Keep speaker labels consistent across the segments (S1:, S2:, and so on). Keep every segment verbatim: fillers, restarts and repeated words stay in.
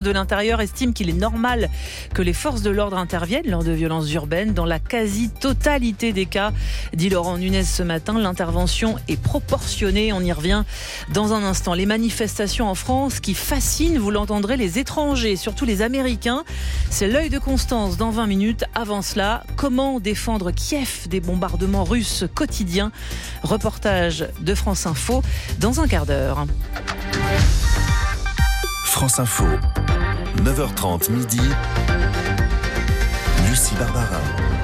S1: de l'Intérieur estime qu'il est normal que les forces de l'ordre interviennent lors de violences urbaines. Dans la quasi-totalité des cas, dit Laurent Nunez ce matin, l'intervention est proportionnée. On y revient dans un instant. Les manifestations en France qui fascinent, vous l'entendrez, les étrangers, surtout les Américains. C'est l'œil de Constance dans vingt minutes. Avant cela, comment défendre Kiev des bombardements russes quotidiens? Reportage de France Info dans un quart d'heure.
S2: France Info, neuf heures trente midi, Lucie Barbarin.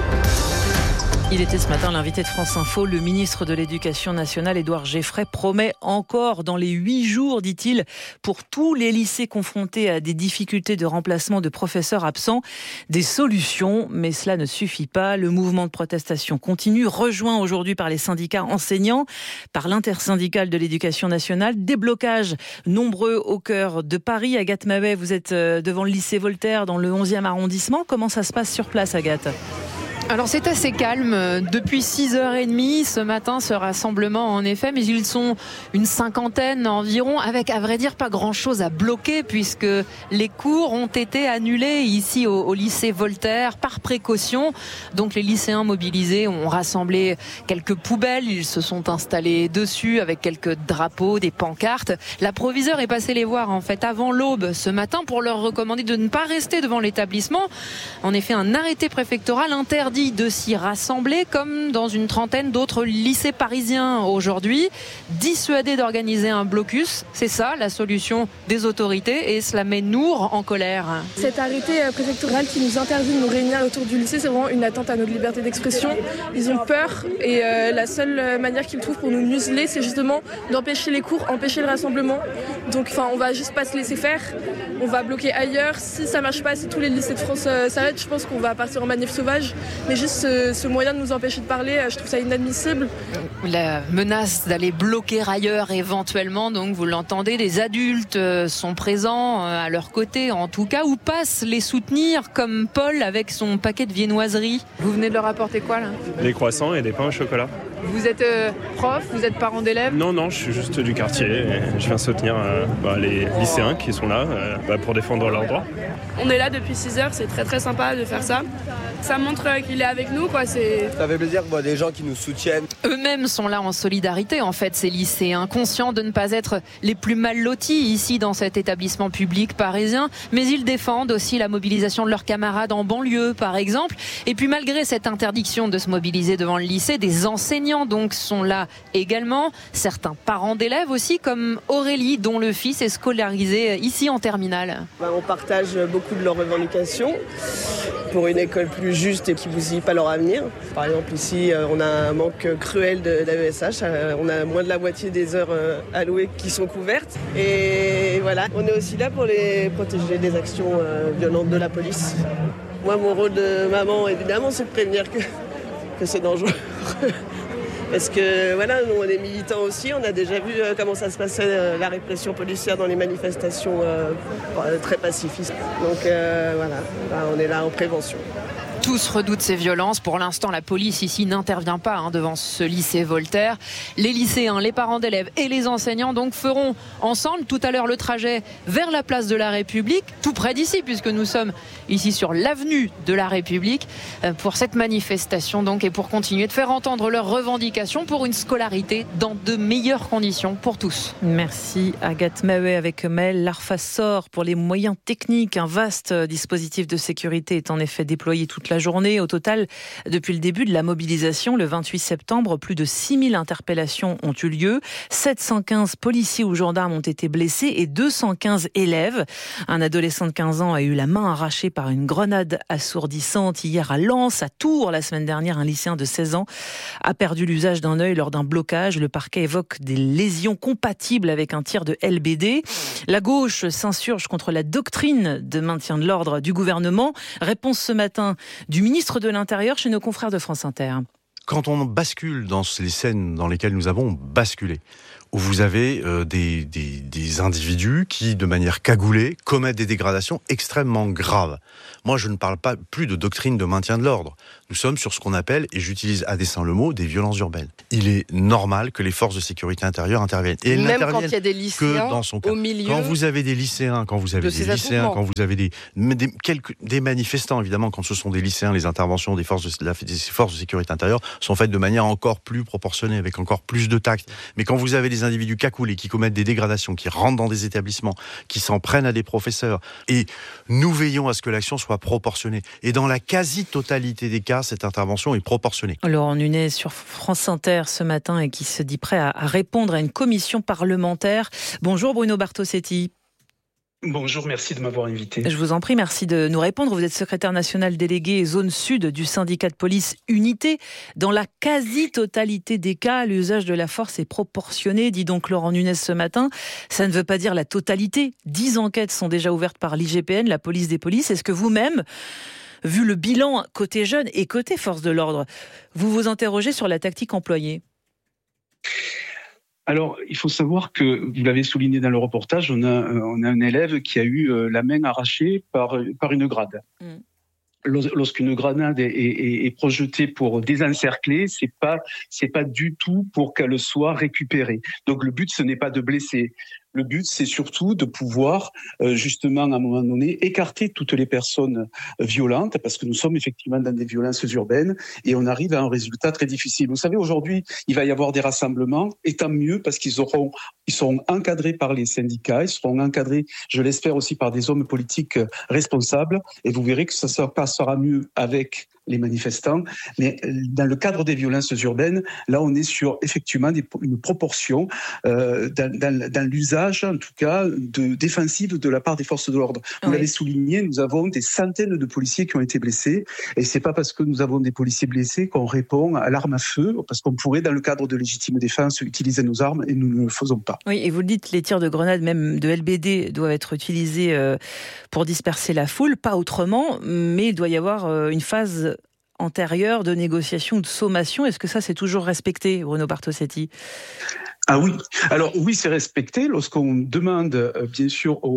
S1: Il était ce matin l'invité de France Info. Le ministre de l'Éducation nationale, Édouard Geoffray, promet encore dans les huit jours, dit-il, pour tous les lycées confrontés à des difficultés de remplacement de professeurs absents, des solutions. Mais cela ne suffit pas. Le mouvement de protestation continue, rejoint aujourd'hui par les syndicats enseignants, par l'intersyndicale de l'Éducation nationale. Des blocages nombreux au cœur de Paris. Agathe Mahouet, vous êtes devant le lycée Voltaire dans le onzième arrondissement. Comment ça se passe sur place, Agathe ?
S3: Alors c'est assez calme. Depuis six heures trente ce matin, ce rassemblement en effet, mais ils sont une cinquantaine environ, avec à vrai dire pas grand chose à bloquer puisque les cours ont été annulés ici au, au lycée Voltaire par précaution. Donc les lycéens mobilisés ont rassemblé quelques poubelles, ils se sont installés dessus avec quelques drapeaux, des pancartes. La proviseure est passée les voir en fait avant l'aube ce matin pour leur recommander de ne pas rester devant l'établissement. En effet, un arrêté préfectoral interdit de s'y rassembler comme dans une trentaine d'autres lycées parisiens aujourd'hui. Dissuadés d'organiser un blocus, c'est ça la solution des autorités et cela met Nour en colère.
S4: Cet arrêté préfectoral qui nous interdit de nous réunir autour du lycée, c'est vraiment une atteinte à notre liberté d'expression. Ils ont peur et euh, la seule manière qu'ils trouvent pour nous museler, c'est justement d'empêcher les cours, empêcher le rassemblement. Donc enfin, on va juste pas se laisser faire. On va bloquer ailleurs. Si ça marche pas, si tous les lycées de France euh, s'arrêtent, je pense qu'on va partir en manif sauvage. Mais juste ce, ce moyen de nous empêcher de parler, je trouve ça inadmissible.
S3: La menace d'aller bloquer ailleurs éventuellement, donc vous l'entendez, des adultes sont présents à leur côté en tout cas, ou passent les soutenir comme Paul avec son paquet de viennoiseries. Vous venez de leur apporter quoi là ?
S5: Des croissants et des pains au chocolat.
S3: Vous êtes euh, prof, vous êtes parent d'élèves ?
S5: Non, non, je suis juste du quartier et je viens soutenir euh, bah, les lycéens qui sont là euh, bah, pour défendre leurs droits.
S6: On est là depuis six heures, c'est très très sympa de faire ça. Ça montre qu'il est avec nous, quoi. C'est...
S7: Ça fait plaisir de voir des gens qui nous soutiennent.
S3: Eux-mêmes sont là en solidarité, en fait, ces lycéens, conscients de ne pas être les plus mal lotis ici dans cet établissement public parisien, mais ils défendent aussi la mobilisation de leurs camarades en banlieue, par exemple. Et puis malgré cette interdiction de se mobiliser devant le lycée, des enseignants donc sont là également, certains parents d'élèves aussi, comme Aurélie, dont le fils est scolarisé ici en terminale.
S8: On partage beaucoup de leurs revendications pour une école plus juste et qui ne bousille pas leur avenir. Par exemple, ici, on a un manque cruel d'A E S H. On a moins de la moitié des heures allouées qui sont couvertes. Et voilà, on est aussi là pour les protéger des actions violentes de la police. Moi, mon rôle de maman, évidemment, c'est de prévenir que, que c'est dangereux. Parce que voilà, nous on est militants aussi, on a déjà vu euh, comment ça se passait euh, la répression policière dans les manifestations euh, très pacifistes. Donc euh, voilà, là, on est là en prévention.
S3: Tous redoutent ces violences. Pour l'instant, la police ici n'intervient pas hein, devant ce lycée Voltaire. Les lycéens, les parents d'élèves et les enseignants donc feront ensemble tout à l'heure le trajet vers la place de la République, tout près d'ici puisque nous sommes ici sur l'avenue de la République pour cette manifestation donc et pour continuer de faire entendre leurs revendications pour une scolarité dans de meilleures conditions pour tous.
S1: Merci Agathe Mahouet avec Maëlle Larfassor pour les moyens techniques. Un vaste dispositif de sécurité est en effet déployé toute la journée. Au total, depuis le début de la mobilisation, le vingt-huit septembre, plus de six mille interpellations ont eu lieu. sept cent quinze policiers ou gendarmes ont été blessés et deux cent quinze élèves. Un adolescent de quinze ans a eu la main arrachée par une grenade assourdissante hier à Lens, à Tours. La semaine dernière, un lycéen de seize ans a perdu l'usage d'un œil lors d'un blocage. Le parquet évoque des lésions compatibles avec un tir de L B D. La gauche s'insurge contre la doctrine de maintien de l'ordre du gouvernement. Réponse ce matin du ministre de l'Intérieur chez nos confrères de France Inter.
S9: Quand on bascule dans les scènes dans lesquelles nous avons basculé, où vous avez euh, des, des, des individus qui, de manière cagoulée, commettent des dégradations extrêmement graves. Moi, je ne parle pas plus de doctrine de maintien de l'ordre. Nous sommes sur ce qu'on appelle, et j'utilise à dessein le mot, des violences urbaines. Il est normal que les forces de sécurité intérieure interviennent. Et elles
S10: Même
S9: n'interviennent
S10: quand il y a des lycéens
S9: que dans son cas.
S10: au milieu
S9: Quand vous avez des lycéens, quand vous avez
S10: de
S9: des
S10: ces
S9: lycéens,
S10: attroupements.
S9: quand vous avez des, des, quelques, des manifestants, évidemment, quand ce sont des lycéens, les interventions des forces de, la, des forces de sécurité intérieure sont faites de manière encore plus proportionnée, avec encore plus de tact. Mais quand vous avez des individus cacoulés qui commettent des dégradations, qui rentrent dans des établissements, qui s'en prennent à des professeurs, et nous veillons à ce que l'action soit proportionnée. Et dans la quasi-totalité des cas, cette intervention est proportionnée.
S1: Laurent Nunez sur France Inter ce matin et qui se dit prêt à, à répondre à une commission parlementaire. Bonjour Bruno Bartosetti.
S11: Bonjour, merci de m'avoir invité.
S1: Je vous en prie, merci de nous répondre. Vous êtes secrétaire national délégué zone sud du syndicat de police Unité. Dans la quasi-totalité des cas, l'usage de la force est proportionné, dit donc Laurent Nunez ce matin. Ça ne veut pas dire la totalité. Dix enquêtes sont déjà ouvertes par l'I G P N, la police des polices. Est-ce que vous-même, vu le bilan côté jeunes et côté force de l'ordre, vous vous interrogez sur la tactique employée ?
S11: Alors, il faut savoir que, vous l'avez souligné dans le reportage, on a, on a un élève qui a eu la main arrachée par, par une grade. Mm. Lorsqu'une grenade est, est, est projetée pour désencercler, c'est pas, c'est pas du tout pour qu'elle soit récupérée. Donc le but, ce n'est pas de blesser. Le but, c'est surtout de pouvoir, euh, justement, à un moment donné, écarter toutes les personnes violentes, parce que nous sommes effectivement dans des violences urbaines, et on arrive à un résultat très difficile. Vous savez, aujourd'hui, il va y avoir des rassemblements, et tant mieux, parce qu'ils auront, ils seront encadrés par les syndicats, ils seront encadrés, je l'espère aussi, par des hommes politiques responsables, et vous verrez que ça se passera mieux avec les manifestants. Mais dans le cadre des violences urbaines, là, on est sur effectivement des, une proportion euh, dans, dans, dans l'usage, en tout cas, de défensive de la part des forces de l'ordre. Vous oui. l'avez souligné, nous avons des centaines de policiers qui ont été blessés, et c'est pas parce que nous avons des policiers blessés qu'on répond à l'arme à feu, parce qu'on pourrait, dans le cadre de légitime défense, utiliser nos armes, et nous ne le faisons pas.
S1: Oui, et vous le dites, les tirs de grenades, même de L B D, doivent être utilisés euh, pour disperser la foule, pas autrement, mais il doit y avoir euh, une phase antérieure de négociation ou de sommation. Est-ce que ça, c'est toujours respecté, Bruno Bartosetti ?
S11: Ah oui, alors oui, c'est respecté lorsqu'on demande euh, bien sûr aux,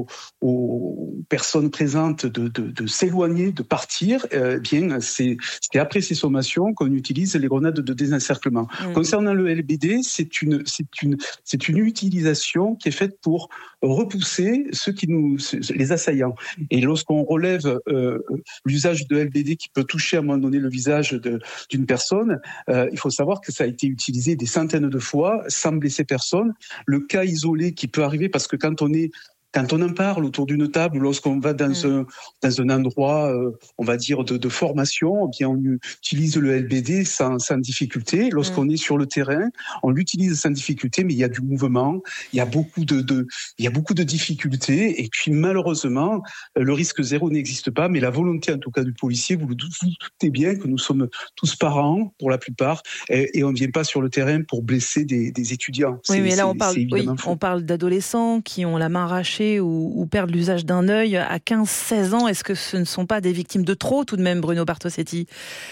S11: aux personnes présentes de, de, de s'éloigner, de partir. Euh, bien, c'est, c'est après ces sommations qu'on utilise les grenades de désencerclement. Mmh. Concernant le L B D, c'est une, c'est une, c'est une utilisation qui est faite pour repousser ceux qui nous, les assaillants. Et lorsqu'on relève euh, l'usage de L B D qui peut toucher à un moment donné le visage de, d'une personne, euh, il faut savoir que ça a été utilisé des centaines de fois sans blesser ces personnes. Le cas isolé qui peut arriver, parce que quand on est Quand on en parle autour d'une table, lorsqu'on va dans, mmh. un, dans un endroit, euh, on va dire, de, de formation, eh bien on utilise le L B D sans, sans difficulté. Lorsqu'on mmh. est sur le terrain, on l'utilise sans difficulté, mais il y a du mouvement, il y a beaucoup de, de, il y a beaucoup de difficultés. Et puis malheureusement, le risque zéro n'existe pas, mais la volonté en tout cas du policier, vous le doutez bien que nous sommes tous parents pour la plupart, et, et on ne vient pas sur le terrain pour blesser des, des étudiants.
S1: Oui, c'est, mais là on parle, oui, on parle d'adolescents qui ont la main arrachée Ou, ou perdre l'usage d'un œil à quinze seize ans. Est-ce que ce ne sont pas des victimes de trop tout de même, Bruno Bartosetti ?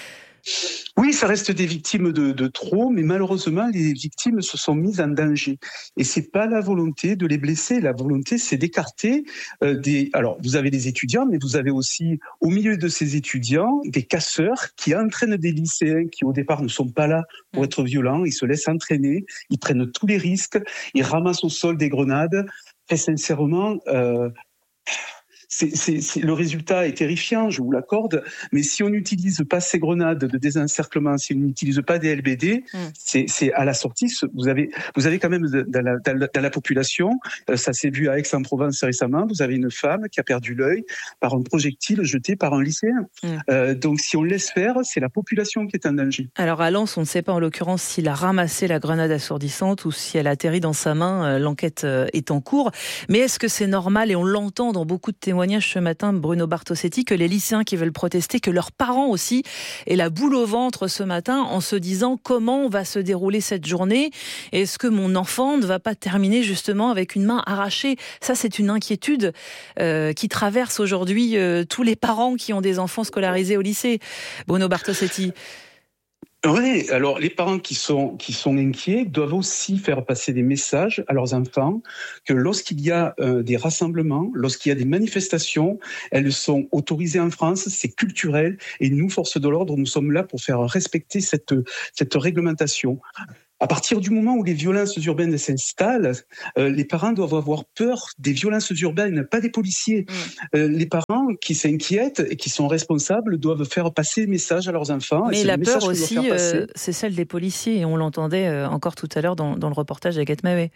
S11: Oui, ça reste des victimes de, de trop, mais malheureusement, les victimes se sont mises en danger. Et c'est pas la volonté de les blesser. La volonté, c'est d'écarter euh, des... Alors, vous avez des étudiants, mais vous avez aussi, au milieu de ces étudiants, des casseurs qui entraînent des lycéens qui, au départ, ne sont pas là pour être violents. Ils se laissent entraîner, ils prennent tous les risques, ils ramassent au sol des grenades. Très sincèrement, euh, c'est, c'est, c'est, le résultat est terrifiant, je vous l'accorde, mais si on n'utilise pas ces grenades de désencerclement, si on n'utilise pas des L B D, mmh. c'est, c'est à la sortie, vous avez, vous avez quand même dans la, dans la, dans la population, ça s'est vu à Aix-en-Provence récemment, vous avez une femme qui a perdu l'œil par un projectile jeté par un lycéen. Mmh. Euh, donc si on laisse faire, c'est la population qui est en danger.
S1: Alors à Lens, on ne sait pas en l'occurrence s'il a ramassé la grenade assourdissante ou si elle a atterri dans sa main, l'enquête est en cours. Mais est-ce que c'est normal, et on l'entend dans beaucoup de témoignages ce matin, Bruno Bartosetti, que les lycéens qui veulent protester, que leurs parents aussi, aient la boule au ventre ce matin en se disant comment va se dérouler cette journée ? Est-ce que mon enfant ne va pas terminer justement avec une main arrachée ? Ça, c'est une inquiétude euh, qui traverse aujourd'hui euh, tous les parents qui ont des enfants scolarisés au lycée. Bruno Bartosetti.
S11: Oui, alors les parents qui sont qui sont inquiets doivent aussi faire passer des messages à leurs enfants que lorsqu'il y a euh, des rassemblements, lorsqu'il y a des manifestations, elles sont autorisées en France, c'est culturel et nous, forces de l'ordre, nous sommes là pour faire respecter cette cette réglementation. À partir du moment où les violences urbaines s'installent, euh, les parents doivent avoir peur des violences urbaines, pas des policiers. Mmh. Euh, les parents qui s'inquiètent et qui sont responsables doivent faire passer des messages à leurs enfants.
S1: Mais la peur aussi, euh, c'est celle des policiers. Et on l'entendait euh, encore tout à l'heure dans, dans le reportage d'Agathe Maheuet.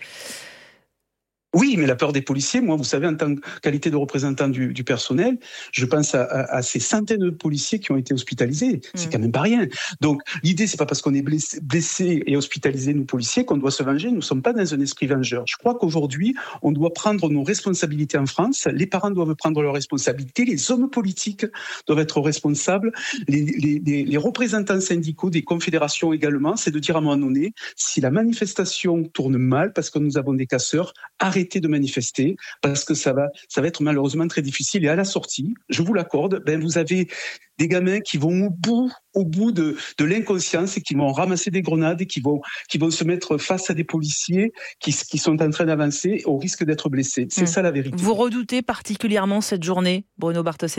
S11: Oui, mais la peur des policiers, moi, vous savez, en tant que qualité de représentant du, du personnel, je pense à, à, à ces centaines de policiers qui ont été hospitalisés. C'est mmh. quand même pas rien. Donc, l'idée, c'est pas parce qu'on est blessé, blessé et hospitalisé, nous, policiers, qu'on doit se venger. Nous ne sommes pas dans un esprit vengeur. Je crois qu'aujourd'hui, on doit prendre nos responsabilités en France. Les parents doivent prendre leurs responsabilités. Les hommes politiques doivent être responsables. Les, les, les, les représentants syndicaux des confédérations également, c'est de dire à un moment donné, si la manifestation tourne mal parce que nous avons des casseurs, arrêtez de manifester parce que ça va, ça va être malheureusement très difficile. Et à la sortie, je vous l'accorde, ben vous avez des gamins qui vont au bout, au bout de, de l'inconscience et qui vont ramasser des grenades et qui vont, qui vont se mettre face à des policiers qui, qui sont en train d'avancer au risque d'être blessés. C'est mmh. ça la vérité.
S1: Vous redoutez particulièrement cette journée, Bruno Bartosetti ?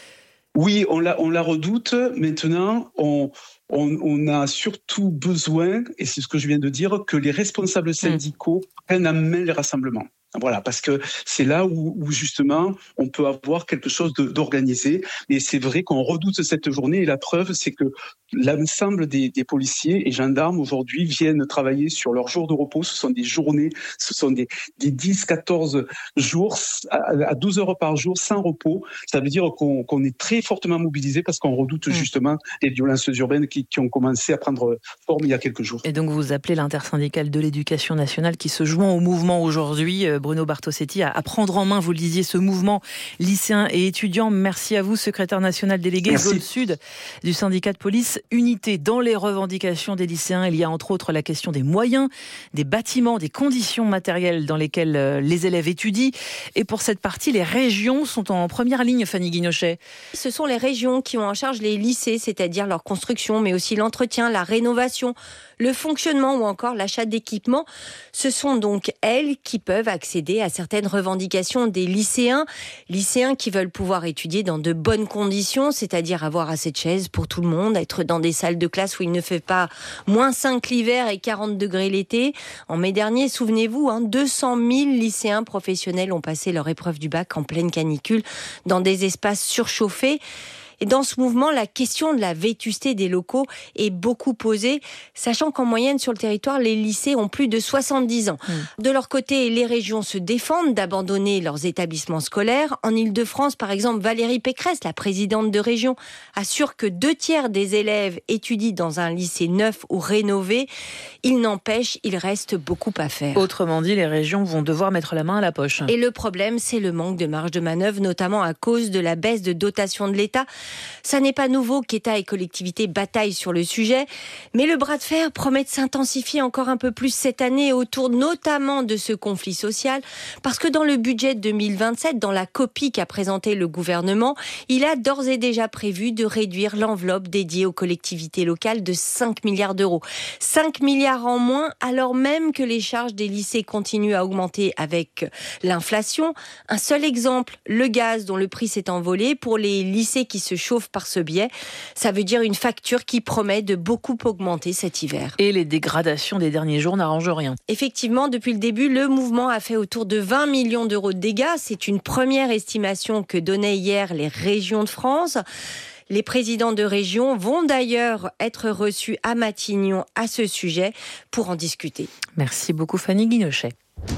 S11: Oui, on la, on la redoute. Maintenant, on, on, on a surtout besoin, et c'est ce que je viens de dire, que les responsables syndicaux mmh. prennent en main les rassemblements. Voilà, parce que c'est là où, où justement on peut avoir quelque chose de, d'organisé. Et c'est vrai qu'on redoute cette journée. Et la preuve, c'est que l'ensemble des, des policiers et gendarmes aujourd'hui viennent travailler sur leur jour de repos. Ce sont des journées, ce sont des, des dix, quatorze jours à douze heures par jour sans repos. Ça veut dire qu'on, qu'on est très fortement mobilisé parce qu'on redoute mmh. justement les violences urbaines qui, qui ont commencé à prendre forme il y a quelques jours.
S1: Et donc vous appelez l'intersyndicale de l'éducation nationale qui se joint au mouvement aujourd'hui, Bruno Bartosetti, à prendre en main, vous le disiez, ce mouvement lycéen et étudiant. Merci à vous, secrétaire national délégué Merci. Zone Sud du syndicat de police Unité. Dans les revendications des lycéens, il y a entre autres la question des moyens, des bâtiments, des conditions matérielles dans lesquelles les élèves étudient. Et pour cette partie, les régions sont en première ligne, Fanny Guinochet.
S10: Ce sont les régions qui ont en charge les lycées, c'est-à-dire leur construction, mais aussi l'entretien, la rénovation, le fonctionnement ou encore l'achat d'équipements. Ce sont donc elles qui peuvent accéder à certaines revendications des lycéens. Lycéens qui veulent pouvoir étudier dans de bonnes conditions, c'est-à-dire avoir assez de chaises pour tout le monde, être dans des salles de classe où il ne fait pas moins cinq l'hiver et quarante degrés l'été. En mai dernier, souvenez-vous, hein, deux cent mille lycéens professionnels ont passé leur épreuve du bac en pleine canicule dans des espaces surchauffés. Et dans ce mouvement, la question de la vétusté des locaux est beaucoup posée, sachant qu'en moyenne sur le territoire, les lycées ont plus de soixante-dix ans. Mmh. De leur côté, les régions se défendent d'abandonner leurs établissements scolaires. En Île-de-France, par exemple, Valérie Pécresse, la présidente de région, assure que deux tiers des élèves étudient dans un lycée neuf ou rénové. Il n'empêche, il reste beaucoup à faire.
S1: Autrement dit, les régions vont devoir mettre la main à la poche.
S10: Et le problème, c'est le manque de marge de manœuvre, notamment à cause de la baisse de dotation de l'État. Ça n'est pas nouveau qu'État et collectivités bataillent sur le sujet, mais le bras de fer promet de s'intensifier encore un peu plus cette année autour notamment de ce conflit social, parce que dans le budget deux mille vingt-sept, dans la copie qu'a présenté le gouvernement, il a d'ores et déjà prévu de réduire l'enveloppe dédiée aux collectivités locales de cinq milliards d'euros. cinq milliards en moins, alors même que les charges des lycées continuent à augmenter avec l'inflation. Un seul exemple, le gaz dont le prix s'est envolé pour les lycées qui se chauffe par ce biais. Ça veut dire une facture qui promet de beaucoup augmenter cet hiver.
S1: Et les dégradations des derniers jours n'arrangent rien.
S10: Effectivement, depuis le début, le mouvement a fait autour de vingt millions d'euros de dégâts. C'est une première estimation que donnaient hier les régions de France. Les présidents de région vont d'ailleurs être reçus à Matignon à ce sujet pour en discuter.
S1: Merci beaucoup Fanny Guinochet.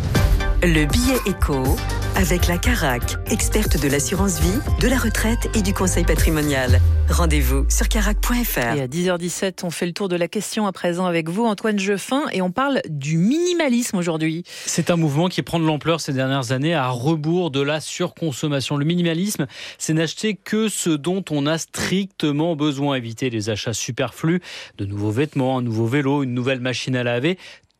S12: Le billet éco avec la Carac, experte de l'assurance vie, de la retraite et du conseil patrimonial. Rendez-vous sur carac point f r.
S1: Et à dix heures dix-sept, on fait le tour de la question à présent avec vous, Antoine Jeuffin, et on parle du minimalisme aujourd'hui.
S13: C'est un mouvement qui prend de l'ampleur ces dernières années à rebours de la surconsommation. Le minimalisme, c'est n'acheter que ce dont on a strictement besoin, éviter les achats superflus, de nouveaux vêtements, un nouveau vélo, une nouvelle machine à laver.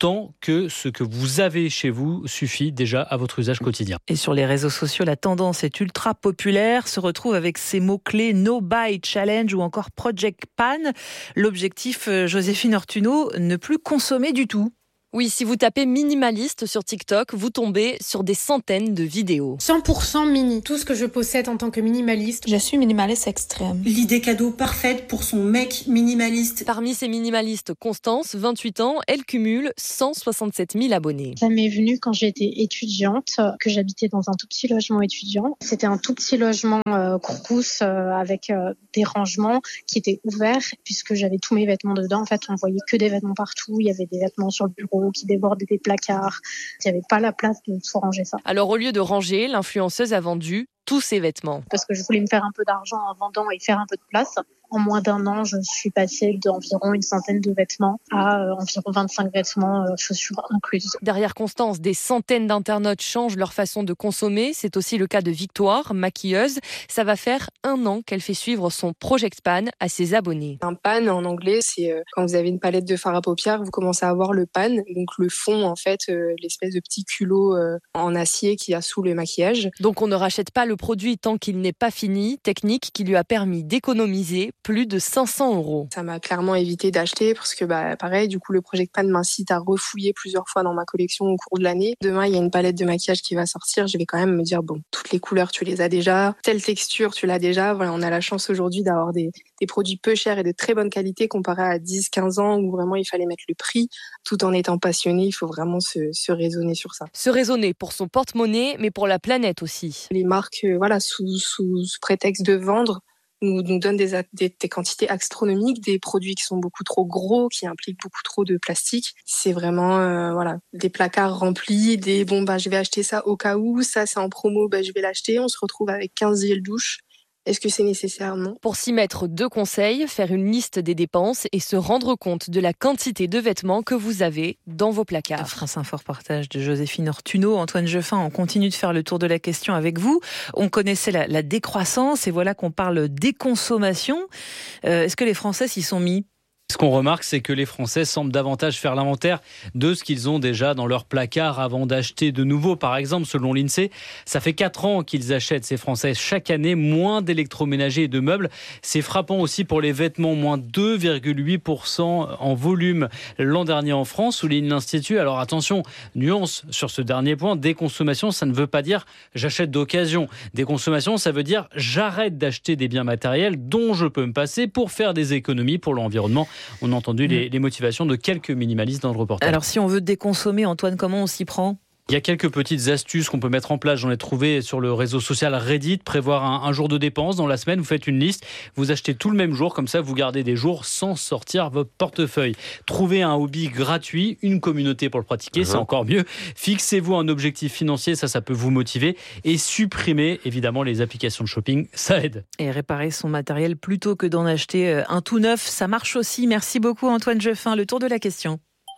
S13: tant que ce que vous avez chez vous suffit déjà à votre usage quotidien.
S1: Et sur les réseaux sociaux, la tendance est ultra populaire, se retrouve avec ces mots-clés No Buy Challenge ou encore Project Pan. L'objectif, Joséphine Ortuno, ne plus consommer du tout.
S14: Oui, si vous tapez minimaliste sur TikTok, vous tombez sur des centaines de vidéos.
S15: cent pour cent mini, tout ce que je possède en tant que minimaliste.
S16: Je suis minimaliste extrême.
S17: L'idée cadeau parfaite pour son mec minimaliste.
S14: Parmi ces minimalistes, Constance, vingt-huit ans, elle cumule cent soixante-sept mille abonnés.
S18: Ça m'est venu quand j'étais étudiante, que j'habitais dans un tout petit logement étudiant. C'était un tout petit logement euh, Crous euh, avec euh, des rangements qui étaient ouverts puisque j'avais tous mes vêtements dedans. En fait, on voyait que des vêtements partout. Il y avait des vêtements sur le bureau qui débordaient des placards. Il n'y avait pas la place de tout ranger ça.
S14: Alors au lieu de ranger, l'influenceuse a vendu tous ses vêtements.
S18: Parce que je voulais me faire un peu d'argent en vendant et faire un peu de place. En moins d'un an, je suis passée d'environ une centaine de vêtements à euh, environ vingt-cinq vêtements, euh, chaussures incluses.
S14: Derrière Constance, des centaines d'internautes changent leur façon de consommer. C'est aussi le cas de Victoire, maquilleuse. Ça va faire un an qu'elle fait suivre son Project Pan à ses abonnés.
S19: Un pan, en anglais, c'est euh, quand vous avez une palette de fard à paupières, vous commencez à avoir le pan, donc le fond, en fait, euh, l'espèce de petit culot euh, en acier qu'il y a sous le maquillage.
S14: Donc on ne rachète pas le produit tant qu'il n'est pas fini, technique qui lui a permis d'économiser plus de cinq cents euros.
S19: Ça m'a clairement évité d'acheter parce que, bah, pareil, du coup, le Project Pan m'incite à refouiller plusieurs fois dans ma collection au cours de l'année. Demain, il y a une palette de maquillage qui va sortir. Je vais quand même me dire, bon, toutes les couleurs, tu les as déjà. Telle texture, tu l'as déjà. Voilà, on a la chance aujourd'hui d'avoir des, des produits peu chers et de très bonne qualité comparé à dix, quinze ans où vraiment il fallait mettre le prix tout en étant passionné. Il faut vraiment se, se raisonner sur ça.
S14: Se raisonner pour son porte-monnaie, mais pour la planète aussi.
S19: Les marques, euh, voilà, sous, sous, sous prétexte de vendre, nous, nous donnent des, des, des quantités astronomiques, des produits qui sont beaucoup trop gros, qui impliquent beaucoup trop de plastique. C'est vraiment euh, voilà, des placards remplis, des bon bah je vais acheter ça au cas où, ça c'est en promo, bah je vais l'acheter. On se retrouve avec quinze gels douche. Est-ce que c'est nécessaire? Non.
S14: Pour s'y mettre, deux conseils, faire une liste des dépenses et se rendre compte de la quantité de vêtements que vous avez dans vos placards.
S1: France Info reportage de Joséphine Ortuno. Antoine Jeffin, on continue de faire le tour de la question avec vous. On connaissait la, la décroissance et voilà qu'on parle déconsommation. Euh, est-ce que les Français s'y sont mis ?
S13: Ce qu'on remarque, c'est que les Français semblent davantage faire l'inventaire de ce qu'ils ont déjà dans leur placard avant d'acheter de nouveau. Par exemple, selon l'INSEE, ça fait quatre ans qu'ils achètent, ces Français, chaque année, moins d'électroménagers et de meubles. C'est frappant aussi pour les vêtements, moins deux virgule huit pour cent en volume l'an dernier en France, souligne l'Institut. Alors attention, nuance sur ce dernier point, déconsommation, ça ne veut pas dire j'achète d'occasion. Déconsommation, ça veut dire j'arrête d'acheter des biens matériels dont je peux me passer pour faire des économies pour l'environnement. On a entendu les, les motivations de quelques minimalistes dans le reportage.
S1: Alors si on veut déconsommer, Antoine, comment on s'y prend ?
S13: Il y a quelques petites astuces qu'on peut mettre en place. J'en ai trouvé sur le réseau social Reddit. Prévoir un, un jour de dépenses dans la semaine. Vous faites une liste. Vous achetez tout le même jour. Comme ça, vous gardez des jours sans sortir votre portefeuille. Trouvez un hobby gratuit, une communauté pour le pratiquer. Uh-huh. C'est encore mieux. Fixez-vous un objectif financier. Ça, ça peut vous motiver. Et supprimez, évidemment, les applications de shopping. Ça aide.
S1: Et réparer son matériel plutôt que d'en acheter un tout neuf. Ça marche aussi. Merci beaucoup, Antoine Jeffin. Le tour de la question.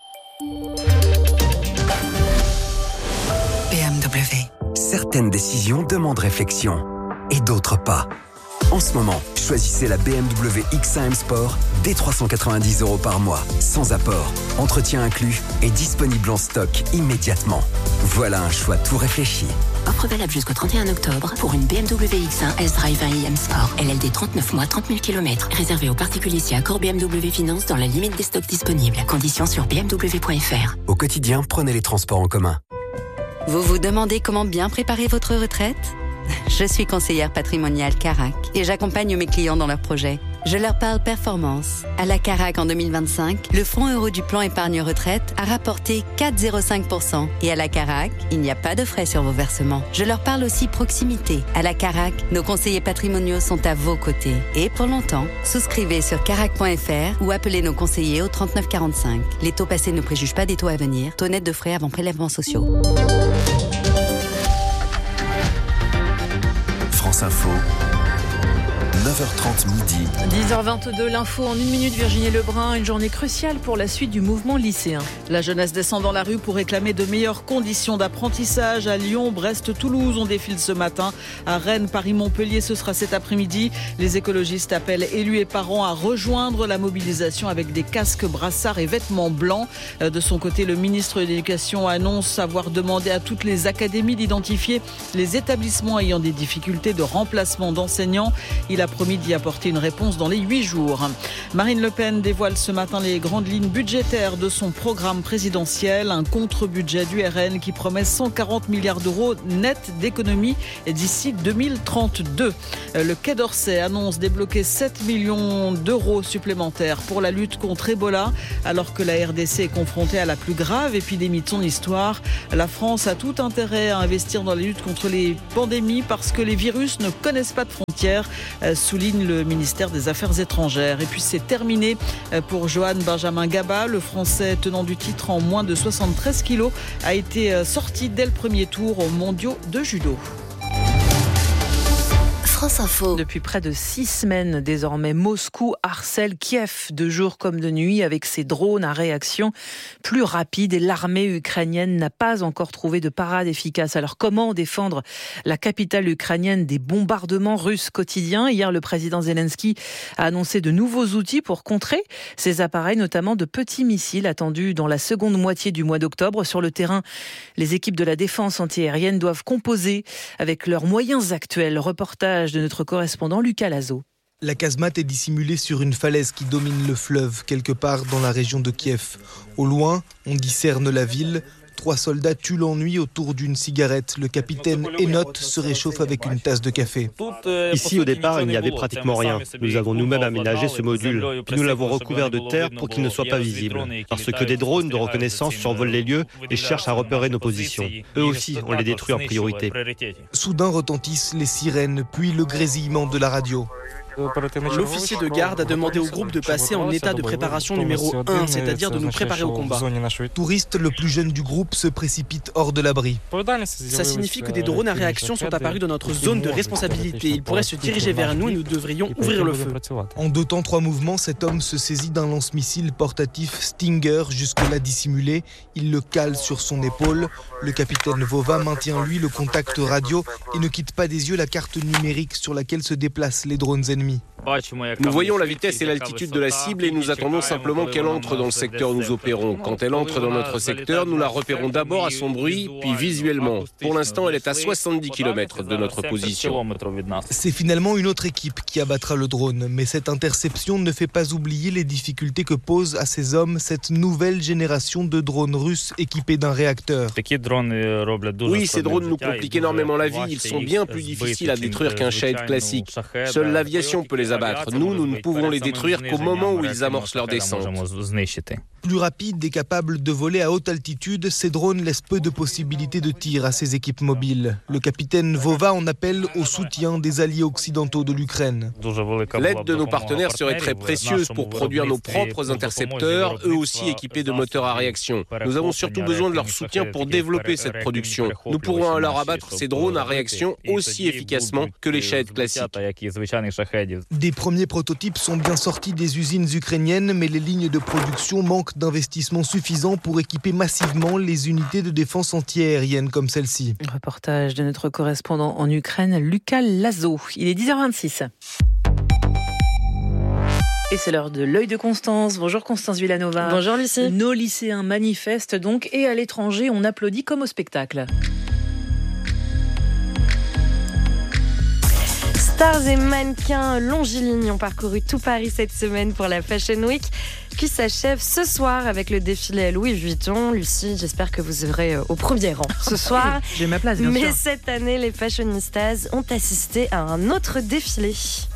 S2: B M W. Certaines décisions demandent réflexion et d'autres pas. En ce moment, choisissez la B M W X un M Sport dès trois cent quatre-vingt-dix euros par mois, sans apport, entretien inclus et disponible en stock immédiatement. Voilà un choix tout réfléchi.
S20: Offre valable jusqu'au trente et un octobre pour une B M W X un S-Drive un i M Sport. L L D trente-neuf mois, trente mille kilomètres. Réservé aux particuliers si accord B M W Finance dans la limite des stocks disponibles. Conditions sur b m w point f r.
S2: Au quotidien, prenez les transports en commun.
S21: Vous vous demandez comment bien préparer votre retraite ? Je suis conseillère patrimoniale Carac et j'accompagne mes clients dans leurs projets. Je leur parle performance. À la Carac en deux mille vingt-cinq, le fonds euro du plan épargne retraite a rapporté quatre virgule zéro cinq pour cent. Et à la Carac, il n'y a pas de frais sur vos versements. Je leur parle aussi proximité. À la Carac, nos conseillers patrimoniaux sont à vos côtés. Et pour longtemps, souscrivez sur carac point f r ou appelez nos conseillers au trente-neuf quarante-cinq. Les taux passés ne préjugent pas des taux à venir. Taux net de frais avant prélèvements sociaux.
S2: France Info. neuf heures trente midi.
S1: dix heures vingt-deux, l'info en une minute, Virginie Lebrun. Une journée cruciale pour la suite du mouvement lycéen.
S16: La jeunesse descend dans la rue pour réclamer de meilleures conditions d'apprentissage. À Lyon, Brest, Toulouse, on défile ce matin. À Rennes, Paris, Montpellier, ce sera cet après-midi. Les écologistes appellent élus et parents à rejoindre la mobilisation avec des casques, brassards et vêtements blancs. De son côté, le ministre de l'Éducation annonce avoir demandé à toutes les académies d'identifier les établissements ayant des difficultés de remplacement d'enseignants. Il a promis d'y apporter une réponse dans les huit jours. Marine Le Pen dévoile ce matin les grandes lignes budgétaires de son programme présidentiel. Un contre-budget du R N qui promet cent quarante milliards d'euros net d'économies d'ici deux mille trente-deux. Le Quai d'Orsay annonce débloquer sept millions d'euros supplémentaires pour la lutte contre Ebola. Alors que la R D C est confrontée à la plus grave épidémie de son histoire, la France a tout intérêt à investir dans la lutte contre les pandémies parce que les virus ne connaissent pas de frontières, souligne le ministère des Affaires étrangères. Et puis c'est terminé pour Johan Benjamin Gaba. Le Français tenant du titre en moins de soixante-treize kilos a été sorti dès le premier tour aux mondiaux de judo.
S1: France Info. Depuis près de six semaines, désormais, Moscou harcèle Kiev de jour comme de nuit avec ses drones à réaction plus rapide et l'armée ukrainienne n'a pas encore trouvé de parade efficace. Alors comment défendre la capitale ukrainienne des bombardements russes quotidiens ? Hier, le président Zelensky a annoncé de nouveaux outils pour contrer ces appareils, notamment de petits missiles attendus dans la seconde moitié du mois d'octobre. Sur le terrain, les équipes de la défense antiaérienne doivent composer avec leurs moyens actuels. Reportage de notre correspondant Lucas Lazo.
S22: La casemate est dissimulée sur une falaise qui domine le fleuve, quelque part dans la région de Kiev. Au loin, on discerne la ville. Trois soldats tuent l'ennui autour d'une cigarette. Le capitaine Enot se réchauffe avec une tasse de café.
S23: Ici, au départ, il n'y avait pratiquement rien. Nous avons nous-mêmes aménagé ce module, puis nous l'avons recouvert de terre pour qu'il ne soit pas visible. Parce que des drones de reconnaissance survolent les lieux et cherchent à repérer nos positions. Eux aussi, on les détruit en priorité.
S22: Soudain retentissent les sirènes, puis le grésillement de la radio.
S24: L'officier de garde a demandé au groupe de passer en état de préparation numéro un, c'est-à-dire de nous préparer au combat.
S22: Touriste, le plus jeune du groupe, se précipite hors de l'abri.
S24: Ça signifie que des drones à réaction sont apparus dans notre zone de responsabilité. Ils pourraient se diriger vers nous et nous devrions ouvrir le feu.
S22: En deux temps, trois mouvements, cet homme se saisit d'un lance-missile portatif Stinger, jusque-là dissimulé. Il le cale sur son épaule. Le capitaine Vova maintient, lui, le contact radio et ne quitte pas des yeux la carte numérique sur laquelle se déplacent les drones ennemis.
S25: Nous voyons la vitesse et l'altitude de la cible et nous attendons simplement qu'elle entre dans le secteur où nous opérons. Quand elle entre dans notre secteur, nous la repérons d'abord à son bruit, puis visuellement. Pour l'instant, elle est à soixante-dix kilomètres de notre position.
S22: C'est finalement une autre équipe qui abattra le drone, mais cette interception ne fait pas oublier les difficultés que pose à ces hommes cette nouvelle génération de drones russes équipés d'un réacteur.
S25: Oui, ces drones nous compliquent énormément la vie. Ils sont bien plus difficiles à détruire qu'un Shahed classique. Seule l'aviation peut les abattre. Nous, nous ne pouvons les détruire qu'au moment où ils amorcent leur descente.
S22: Plus rapides et capables de voler à haute altitude, ces drones laissent peu de possibilités de tir à ces équipes mobiles. Le capitaine Vova en appelle au soutien des alliés occidentaux de l'Ukraine.
S25: L'aide de nos partenaires serait très précieuse pour produire nos propres intercepteurs, eux aussi équipés de moteurs à réaction. Nous avons surtout besoin de leur soutien pour développer cette production. Nous pourrons alors abattre ces drones à réaction aussi efficacement que les Shahed classiques.
S22: Des premiers prototypes sont bien sortis des usines ukrainiennes, mais les lignes de production manquent d'investissements suffisants pour équiper massivement les unités de défense antiaérienne comme celle-ci.
S1: Reportage de notre correspondant en Ukraine, Lucas Lazo. Il est dix heures vingt-six. Et c'est l'heure de l'œil de Constance. Bonjour Constance Villanova.
S3: Bonjour Lucie.
S1: Nos lycéens manifestent donc et à l'étranger, on applaudit comme au spectacle.
S3: Stars et mannequins longilignes ont parcouru tout Paris cette semaine pour la Fashion Week qui s'achève ce soir avec le défilé à Louis Vuitton. Lucie, j'espère que vous serez au premier rang ce soir.
S1: J'ai ma place, bien
S3: Mais
S1: sûr.
S3: Mais cette année, les fashionistas ont assisté à un autre défilé.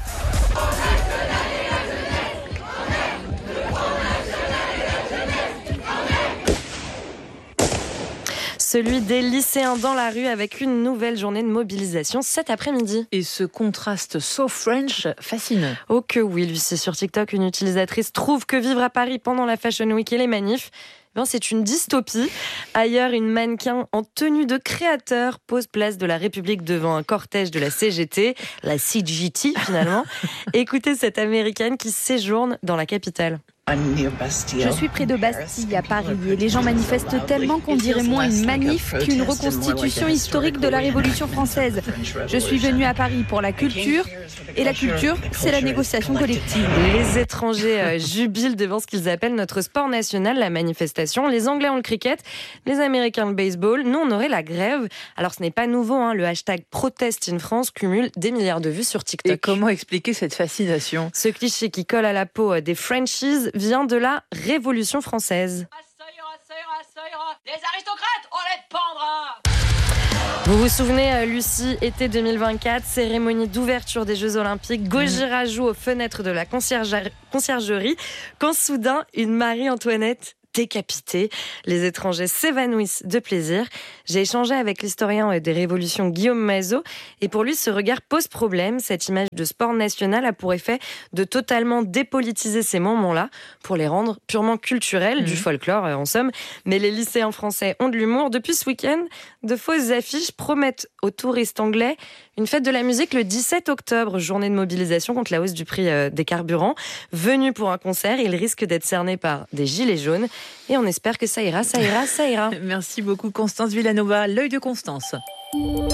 S3: Celui des lycéens dans la rue avec une nouvelle journée de mobilisation cet après-midi.
S1: Et ce contraste so French fascine.
S3: Oh que oui, Lucie, sur TikTok, une utilisatrice trouve que vivre à Paris pendant la Fashion Week et les manifs,
S4: Ben, c'est une dystopie. Ailleurs, une mannequin en tenue de créateur pose place de la République devant un cortège de la C G T, la C G T finalement. Écoutez cette Américaine qui séjourne dans la capitale.
S5: Je suis près de Bastille, à Paris, et les gens manifestent tellement qu'on dirait moins une manif qu'une reconstitution historique de la Révolution française. Je suis venue à Paris pour la culture, et la culture, c'est la négociation collective.
S4: Les étrangers euh, jubilent devant ce qu'ils appellent notre sport national, la manifestation. Les Anglais ont le cricket, les Américains le baseball. Nous, on aurait la grève. Alors, ce n'est pas nouveau, hein, le hashtag Protest in France cumule des milliards de vues sur TikTok.
S1: Et comment expliquer cette fascination ?
S4: Ce cliché qui colle à la peau des Frenchies vient de la Révolution française.
S6: Les aristocrates, on les pendra.
S4: Vous vous souvenez, Lucie, été deux mille vingt-quatre, cérémonie d'ouverture des Jeux Olympiques, Gojira joue aux fenêtres de la conciergerie, quand soudain, une Marie-Antoinette décapitée. Les étrangers s'évanouissent de plaisir. J'ai échangé avec l'historien des révolutions Guillaume Mazot et pour lui, ce regard pose problème. Cette image de sport national a pour effet de totalement dépolitiser ces moments-là pour les rendre purement culturels, mmh. du folklore en somme. Mais les lycéens français ont de l'humour. Depuis ce week-end, de fausses affiches promettent aux touristes anglais une fête de la musique le dix-sept octobre, journée de mobilisation contre la hausse du prix des carburants. Venus pour un concert, ils risquent d'être cernés par des gilets jaunes. Et on espère que ça ira, ça ira, ça ira.
S1: Merci beaucoup Constance Villanova. L'œil de Constance.
S7: Pour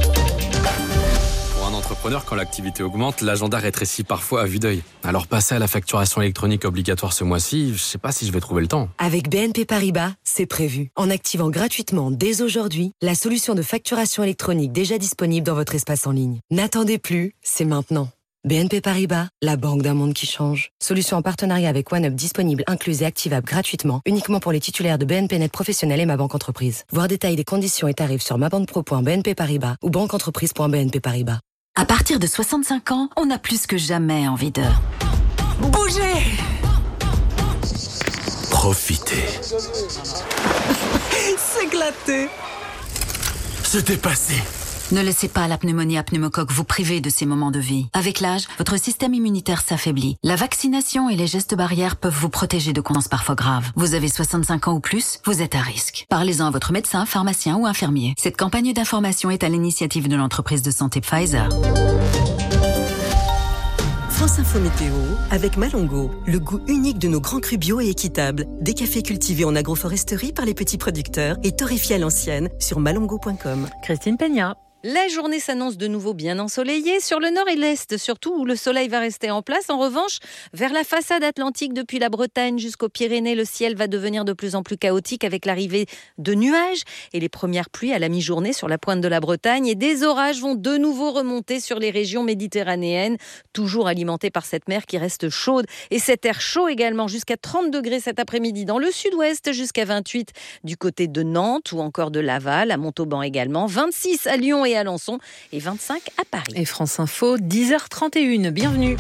S7: un entrepreneur, quand l'activité augmente, l'agenda rétrécit parfois à vue d'œil. Alors passer à la facturation électronique obligatoire ce mois-ci, je sais pas si je vais trouver le temps.
S8: Avec B N P Paribas, c'est prévu. En activant gratuitement dès aujourd'hui la solution de facturation électronique déjà disponible dans votre espace en ligne. N'attendez plus, c'est maintenant. B N P Paribas, la banque d'un monde qui change. Solution en partenariat avec OneUp disponible, incluse et activable gratuitement, uniquement pour les titulaires de B N P Net Professionnel et Ma Banque Entreprise. Voir détails des conditions et tarifs sur mabanpro point b n p paribas ou banqueentreprise point b n p paribas.
S20: À partir de soixante-cinq ans, on a plus que jamais envie de bouger.
S26: Profiter.
S20: S'éclater.
S26: Se dépasser.
S20: Ne laissez pas la pneumonie à pneumocoque vous priver de ces moments de vie. Avec l'âge, votre système immunitaire s'affaiblit. La vaccination et les gestes barrières peuvent vous protéger de conséquences parfois graves. Vous avez soixante-cinq ans ou plus, vous êtes à risque. Parlez-en à votre médecin, pharmacien ou infirmier. Cette campagne d'information est à l'initiative de l'entreprise de santé Pfizer.
S12: France Info Météo avec Malongo, le goût unique de nos grands crus bio et équitables. Des cafés cultivés en agroforesterie par les petits producteurs et torréfiés à l'ancienne sur malongo point com.
S1: Christine Peña.
S3: La journée s'annonce de nouveau bien ensoleillée sur le nord et l'est, surtout où le soleil va rester en place. En revanche, vers la façade atlantique depuis la Bretagne jusqu'aux Pyrénées, le ciel va devenir de plus en plus chaotique avec l'arrivée de nuages et les premières pluies à la mi-journée sur la pointe de la Bretagne. Et des orages vont de nouveau remonter sur les régions méditerranéennes, toujours alimentées par cette mer qui reste chaude. Et cet air chaud également jusqu'à trente degrés cet après-midi dans le sud-ouest, jusqu'à vingt-huit du côté de Nantes ou encore de Laval, à Montauban également, vingt-six à Lyon et à Alençon et vingt-cinq à Paris.
S1: Et France Info, dix heures trente et une. Bienvenue.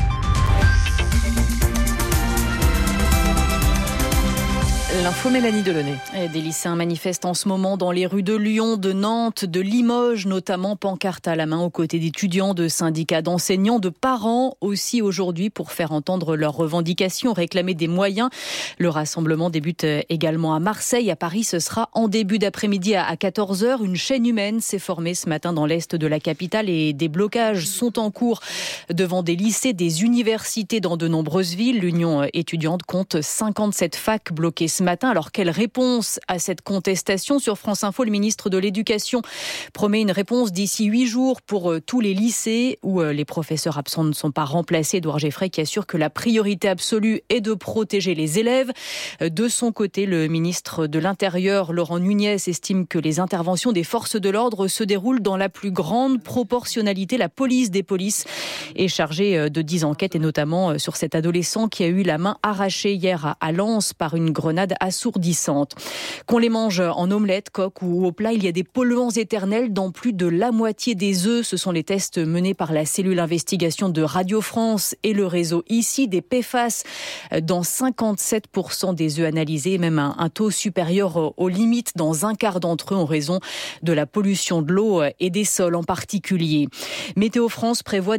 S1: L'info Mélanie Delaunay.
S27: Des lycéens manifestent en ce moment dans les rues de Lyon, de Nantes, de Limoges, notamment pancarte à la main aux côtés d'étudiants, de syndicats d'enseignants, de parents aussi aujourd'hui pour faire entendre leurs revendications, réclamer des moyens. Le rassemblement débute également à Marseille. À Paris, ce sera en début d'après-midi à quatorze heures. Une chaîne humaine s'est formée ce matin dans l'est de la capitale et des blocages sont en cours devant des lycées, des universités dans de nombreuses villes. L'Union étudiante compte cinquante-sept facs bloquées ce matin. Alors, quelle réponse à cette contestation ? Sur France Info, le ministre de l'Éducation promet une réponse d'ici huit jours pour tous les lycées où les professeurs absents ne sont pas remplacés. Édouard Geffray qui assure que la priorité absolue est de protéger les élèves. De son côté, le ministre de l'Intérieur, Laurent Nunez, estime que les interventions des forces de l'ordre se déroulent dans la plus grande proportionnalité. La police des polices est chargée de dix enquêtes et notamment sur cet adolescent qui a eu la main arrachée hier à Lens par une grenade assourdissante. Qu'on les mange en omelette, coque ou au plat, il y a des polluants éternels dans plus de la moitié des œufs. Ce sont les tests menés par la cellule investigation de Radio France et le réseau ici. Des P F A S dans cinquante-sept pour cent des œufs analysés, même un, un taux supérieur aux limites dans un quart d'entre eux en raison de la pollution de l'eau et des sols en particulier. Météo France prévoit des pluies intenses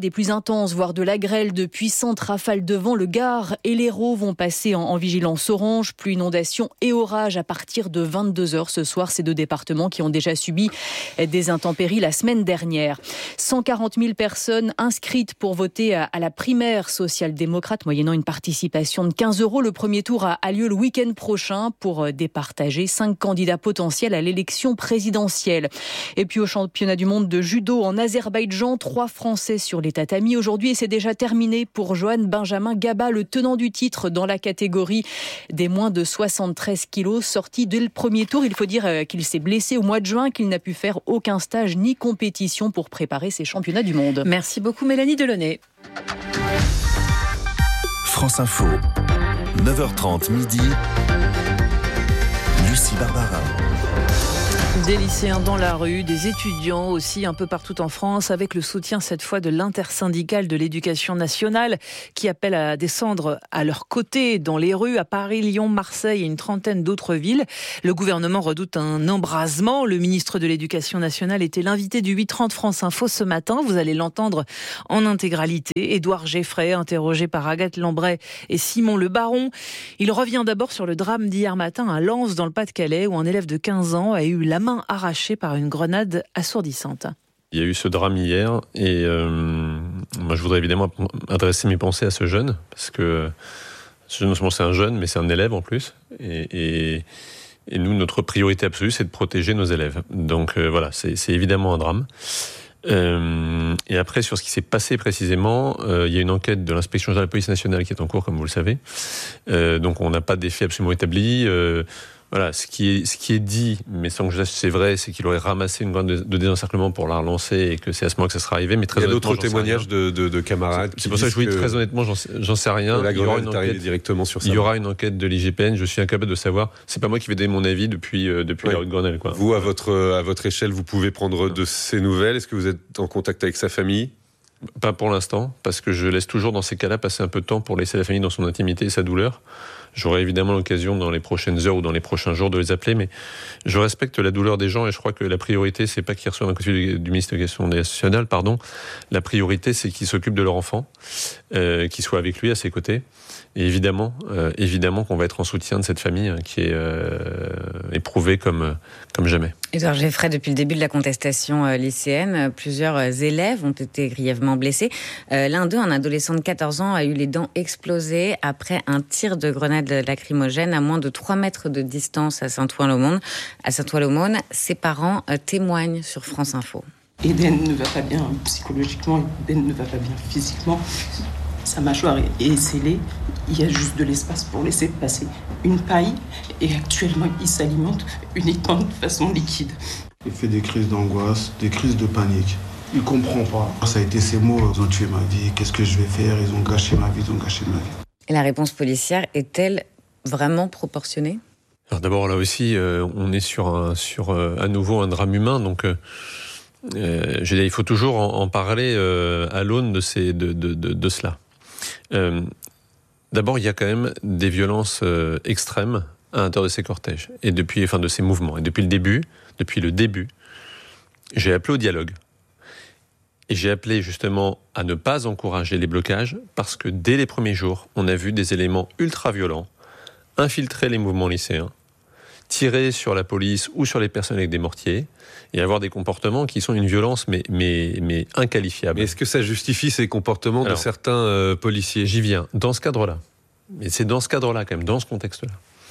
S27: intense, voire de la grêle. De puissantes rafales de vent, le Gard et l'Hérault vont passer en, en vigilance orange. Pluie, inondation et orage à partir de vingt-deux heures ce soir. Ces deux départements qui ont déjà subi des intempéries la semaine dernière. cent quarante mille personnes inscrites pour voter à, à la primaire social-démocrate, moyennant une participation de quinze euros. Le premier tour a, a lieu le week-end prochain pour départager cinq candidats potentiels à l'élection présidentielle. Et puis au championnat du monde de judo en Azerbaïdjan, trois Français sur les tatamis aujourd'hui et c'est déjà terminé pour Johan Benjamin Gaba, le tenant du titre dans la catégorie des moins de soixante-treize kilos, sorti dès le premier tour. Il faut dire qu'il s'est blessé au mois de juin, qu'il n'a pu faire aucun stage ni compétition pour préparer ces championnats du monde.
S1: Merci beaucoup Mélanie Delaunay.
S9: France Info, neuf heures trente midi, Lucie Barbara.
S1: Des lycéens dans la rue, des étudiants aussi un peu partout en France, avec le soutien cette fois de l'intersyndicale de l'éducation nationale qui appelle à descendre à leur côté dans les rues à Paris, Lyon, Marseille et une trentaine d'autres villes. Le gouvernement redoute un embrasement. Le ministre de l'Éducation nationale était l'invité du huit trente France Info ce matin. Vous allez l'entendre en intégralité. Édouard Geffray, interrogé par Agathe Lambray et Simon Le Baron. Il revient d'abord sur le drame d'hier matin à Lens dans le Pas-de-Calais où un élève de quinze ans a eu la main arrachée par une grenade assourdissante.
S10: Il y a eu ce drame hier et euh, moi je voudrais évidemment adresser mes pensées à ce jeune parce que non seulement c'est un jeune mais c'est un élève en plus et, et, et nous notre priorité absolue c'est de protéger nos élèves. Donc euh, voilà, c'est, c'est évidemment un drame. Euh, et après sur ce qui s'est passé précisément, euh, il y a une enquête de l'inspection générale de la police nationale qui est en cours comme vous le savez. Euh, donc on n'a pas d'effet absolument établi. Euh, Voilà, ce qui est ce qui est dit, mais sans que je sache si c'est vrai, c'est qu'il aurait ramassé une grenade de, de désencerclement pour la relancer et que c'est à ce moment que ça sera arrivé. Mais très
S11: il y a d'autres témoignages de, de, de camarades.
S10: C'est pour ça que je vous dis très honnêtement, j'en sais, j'en sais rien.
S11: La
S10: il y aura une
S11: enquête directement sur ça.
S10: Il y aura une enquête de l'I G P N. Je suis incapable de savoir. C'est pas moi qui vais donner mon avis depuis euh, depuis oui. la rue de Grenelle, quoi.
S11: Vous, à votre à votre échelle, vous pouvez prendre de ces nouvelles. Est-ce que vous êtes en contact avec sa famille?
S10: Pas pour l'instant, parce que je laisse toujours dans ces cas-là passer un peu de temps pour laisser la famille dans son intimité et sa douleur. J'aurai évidemment l'occasion dans les prochaines heures ou dans les prochains jours de les appeler, mais je respecte la douleur des gens et je crois que la priorité, c'est pas qu'ils reçoivent un coup de fil du ministre de l'Éducation nationale, pardon. La priorité, c'est qu'ils s'occupent de leur enfant, euh, qu'ils soient avec lui, à ses côtés. Et évidemment, euh, évidemment qu'on va être en soutien de cette famille hein, qui est euh, éprouvée comme, comme jamais.
S15: Édouard Geffray, depuis le début de la contestation euh, lycéenne, plusieurs euh, élèves ont été grièvement blessés. Euh, l'un d'eux, un adolescent de quatorze ans, a eu les dents explosées après un tir de grenade lacrymogène à moins de trois mètres de distance à Saint-Ouen-l'Aumône. À Saint-Ouen-l'Aumône, ses parents euh, témoignent sur France Info.
S17: Eden ne va pas bien psychologiquement, Eden ne va pas bien physiquement. Sa mâchoire est scellée, il y a juste de l'espace pour laisser passer une paille et actuellement il s'alimente uniquement de façon liquide.
S18: Il fait des crises d'angoisse, des crises de panique. Il ne comprend pas. Ça a été ces mots, ils ont tué ma vie, qu'est-ce que je vais faire, ils ont gâché ma vie, ils ont gâché ma vie.
S15: Et la réponse policière est-elle vraiment proportionnée ?
S10: Alors d'abord là aussi, euh, on est sur, un, sur euh, à nouveau un drame humain, donc... Euh... Euh, je veux dire, il faut toujours en, en parler euh, à l'aune de, ces, de, de, de, de cela. Euh, d'abord, il y a quand même des violences euh, extrêmes à l'intérieur de ces cortèges et depuis, enfin, de ces mouvements. Et depuis le début, depuis le début, j'ai appelé au dialogue. Et j'ai appelé justement à ne pas encourager les blocages parce que dès les premiers jours, on a vu des éléments ultra-violents infiltrer les mouvements lycéens, tirer sur la police ou sur les personnes avec des mortiers et avoir des comportements qui sont une violence mais, mais, mais inqualifiable.
S11: Mais est-ce que ça justifie ces comportements Alors, de certains euh, policiers ?
S10: J'y viens. Dans ce cadre-là, mais c'est dans ce cadre-là quand même, dans ce contexte-là,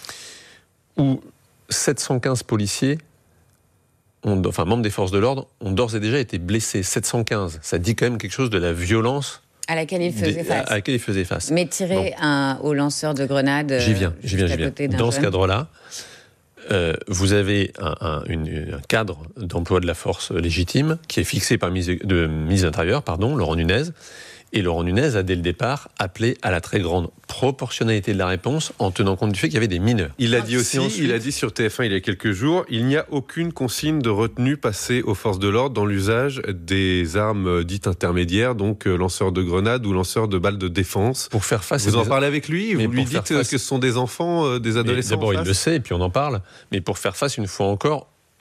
S10: où sept cent quinze policiers, ont, enfin membres des forces de l'ordre, ont d'ores et déjà été blessés. sept cent quinze, ça dit quand même quelque chose de la violence
S15: à laquelle il faisait
S10: des,
S15: face.
S10: À laquelle il faisait face.
S15: Mais tirer un, au lanceur de grenades.
S10: J'y viens, j'y viens, j'y viens. Dans ce cadre-là, Euh, vous avez un, un, une, un cadre d'emploi de la force légitime qui est fixé par le ministre de, ministre de l'Intérieur, pardon, Laurent Nunez. Et Laurent Nunez a dès le départ appelé à la très grande proportionnalité de la réponse en tenant compte du fait qu'il y avait des mineurs.
S11: Il a dit aussi, ensuite, il a dit sur T F un il y a quelques jours, il n'y a aucune consigne de retenue passée aux forces de l'ordre dans l'usage des armes dites intermédiaires, donc lanceurs de grenades ou lanceurs de balles de défense.
S10: Pour faire face.
S11: Vous
S10: à
S11: en
S10: des...
S11: parlez avec lui, vous lui dites face... que ce sont des enfants, des adolescents.
S10: Mais d'abord, il le sait, et puis on en parle. Mais pour faire face, une fois encore,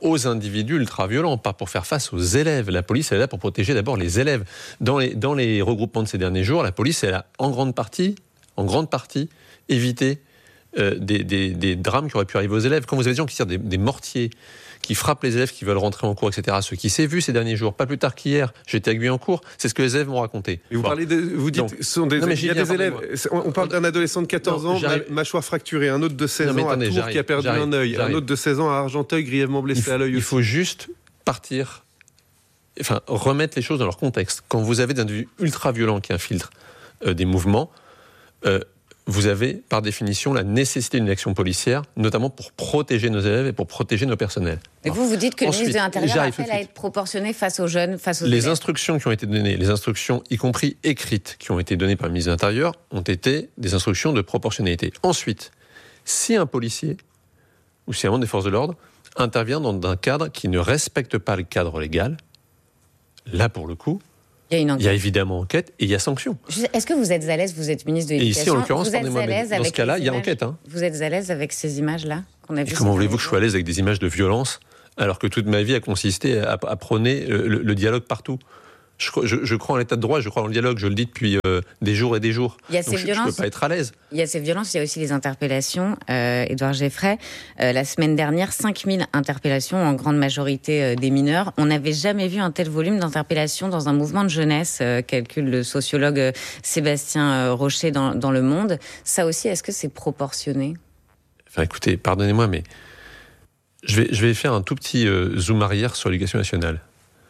S10: aux individus ultra-violents, pas pour faire face aux élèves. La police, elle est là pour protéger d'abord les élèves. Dans les, dans les regroupements de ces derniers jours, la police, elle a en grande partie, en grande partie, évité euh, des, des, des drames qui auraient pu arriver aux élèves. Quand vous avez des gens qui tirent des, des mortiers, qui frappent les élèves qui veulent rentrer en cours, et cetera. Ce qui s'est vu ces derniers jours, pas plus tard qu'hier, j'étais à Guyancourt, c'est ce que les élèves m'ont raconté.
S11: Et vous
S10: bon.
S11: parlez de, vous dites,
S10: Donc,
S11: ce sont des,
S10: non, mais
S11: il y a des élèves. On parle d'un adolescent de quatorze
S10: non,
S11: ans, mâchoire fracturée, un autre de seize
S10: non, mais
S11: ans
S10: attendez,
S11: à Tours
S10: j'arrive,
S11: qui a perdu
S10: j'arrive,
S11: un œil,
S10: j'arrive.
S11: un autre de seize ans à Argenteuil grièvement blessé
S10: faut,
S11: à l'œil.
S10: Il
S11: aussi.
S10: faut juste partir, enfin remettre les choses dans leur contexte. Quand vous avez des individus ultra violents qui infiltrent euh, des mouvements. Euh, Vous avez, par définition, la nécessité d'une action policière, notamment pour protéger nos élèves et pour protéger nos personnels.
S15: Et vous, vous dites que
S10: Ensuite,
S15: le ministre de l'Intérieur
S10: j'arrive tout de
S15: appelle à
S10: suite.
S15: être proportionné face aux jeunes, face aux
S10: Les
S15: élèves.
S10: instructions qui ont été données, les instructions, y compris écrites, qui ont été données par le ministre de l'Intérieur, ont été des instructions de proportionnalité. Ensuite, si un policier ou si un membre des forces de l'ordre intervient dans un cadre qui ne respecte pas le cadre légal, là, pour le coup,
S15: il y a, une
S10: il y a évidemment enquête et il y a sanction.
S15: Est-ce que vous êtes à l'aise, vous êtes ministre de l'Éducation,
S10: et ici, en l'occurrence,
S15: vous êtes à l'aise
S10: dans
S15: avec
S10: ce cas-là, il y a
S15: images,
S10: enquête. Hein.
S15: Vous êtes à l'aise avec ces images-là qu'on a vues?
S10: Et comment voulez-vous que je sois à l'aise avec des images de violence alors que toute ma vie a consisté à, à prôner le, le, le dialogue partout? je, je, je crois en l'état de droit, je crois en le dialogue, je le dis depuis euh, des jours et des jours.
S15: Il y a
S10: Donc
S15: ces
S10: je
S15: violences.
S10: ne peux pas être à l'aise.
S15: Il y a ces violences, il y a aussi les interpellations. Euh, Édouard Geffray, euh, la semaine dernière, cinq mille interpellations, en grande majorité euh, des mineurs. On n'avait jamais vu un tel volume d'interpellations dans un mouvement de jeunesse, euh, calcule le sociologue euh, Sébastien euh, Rocher dans, dans Le Monde. Ça aussi, est-ce que c'est proportionné?
S10: Enfin, écoutez, pardonnez-moi, mais je vais, je vais faire un tout petit euh, zoom arrière sur l'éducation nationale.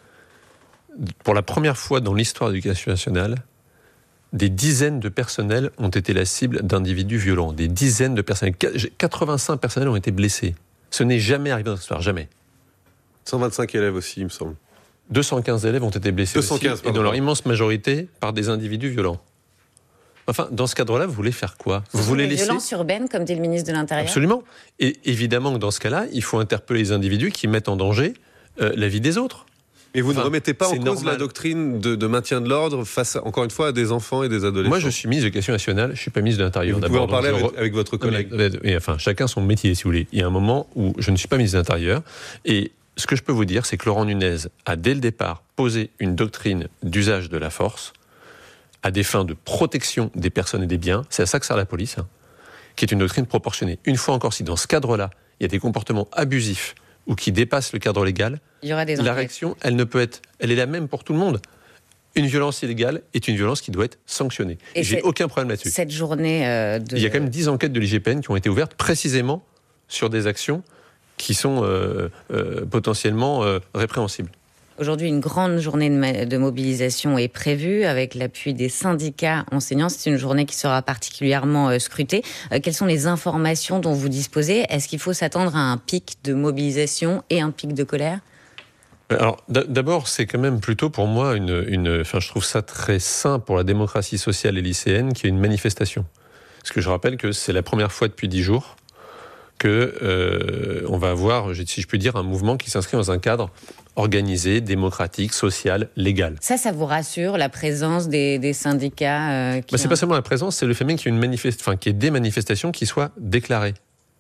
S10: Pour la première fois dans l'histoire de l'éducation nationale, des dizaines de personnels ont été la cible d'individus violents. Des dizaines de personnels. quatre-vingt-cinq personnels ont été blessés. Ce n'est jamais arrivé dans l'histoire, jamais.
S11: cent vingt-cinq élèves aussi, il me semble.
S10: deux cent quinze élèves ont été blessés
S11: deux cent quinze,
S10: aussi, et dans leur immense majorité par des individus violents. Enfin, dans ce cadre-là, vous voulez faire quoi? Vous voulez laisser
S15: violences urbaines, comme dit le ministre de l'Intérieur?
S10: Absolument. Et évidemment que dans ce cas-là, il faut interpeller les individus qui mettent en danger euh, la vie des autres.
S11: Et vous
S10: enfin,
S11: ne remettez pas en cause
S10: normal.
S11: la doctrine de, de maintien de l'ordre face, à, encore une fois, à des enfants et des adolescents?
S10: Moi, je suis ministre de l'Éducation nationale, je ne suis pas ministre de l'Intérieur.
S11: Vous pouvez en parler avec,
S10: re...
S11: avec votre collègue.
S10: Mais, mais, enfin, chacun son métier, si vous voulez. Il y a un moment où je ne suis pas ministre de l'Intérieur. Et ce que je peux vous dire, c'est que Laurent Nunez a, dès le départ, posé une doctrine d'usage de la force à des fins de protection des personnes et des biens. C'est à ça que sert la police, hein, qui est une doctrine proportionnée. Une fois encore, si dans ce cadre-là, il y a des comportements abusifs ou qui dépassent le cadre légal,
S15: il y aura des
S10: la réaction, elle ne peut être, elle est la même pour tout le monde. Une violence illégale est une violence qui doit être sanctionnée. Et j'ai aucun problème là-dessus.
S15: Cette journée euh, de...
S10: Il y a quand même dix enquêtes de l'I G P N qui ont été ouvertes précisément sur des actions qui sont euh, euh, potentiellement euh, répréhensibles.
S15: Aujourd'hui, une grande journée de, ma- de mobilisation est prévue avec l'appui des syndicats enseignants. C'est une journée qui sera particulièrement euh, scrutée. Euh, quelles sont les informations dont vous disposez? Est-ce qu'il faut s'attendre à un pic de mobilisation et un pic de colère?
S10: Alors, d'abord, c'est quand même plutôt pour moi une, une... Enfin, je trouve ça très sain pour la démocratie sociale et lycéenne qu'il y ait une manifestation. Parce que je rappelle que c'est la première fois depuis dix jours que euh, on va avoir, si je puis dire, un mouvement qui s'inscrit dans un cadre organisé, démocratique, social, légal.
S15: Ça, ça vous rassure, la présence des, des syndicats euh, qui
S10: bah, c'est pas seulement la présence, c'est le fait même qu'il y ait une manifeste... enfin, qu'il y ait des manifestations qui soient déclarées.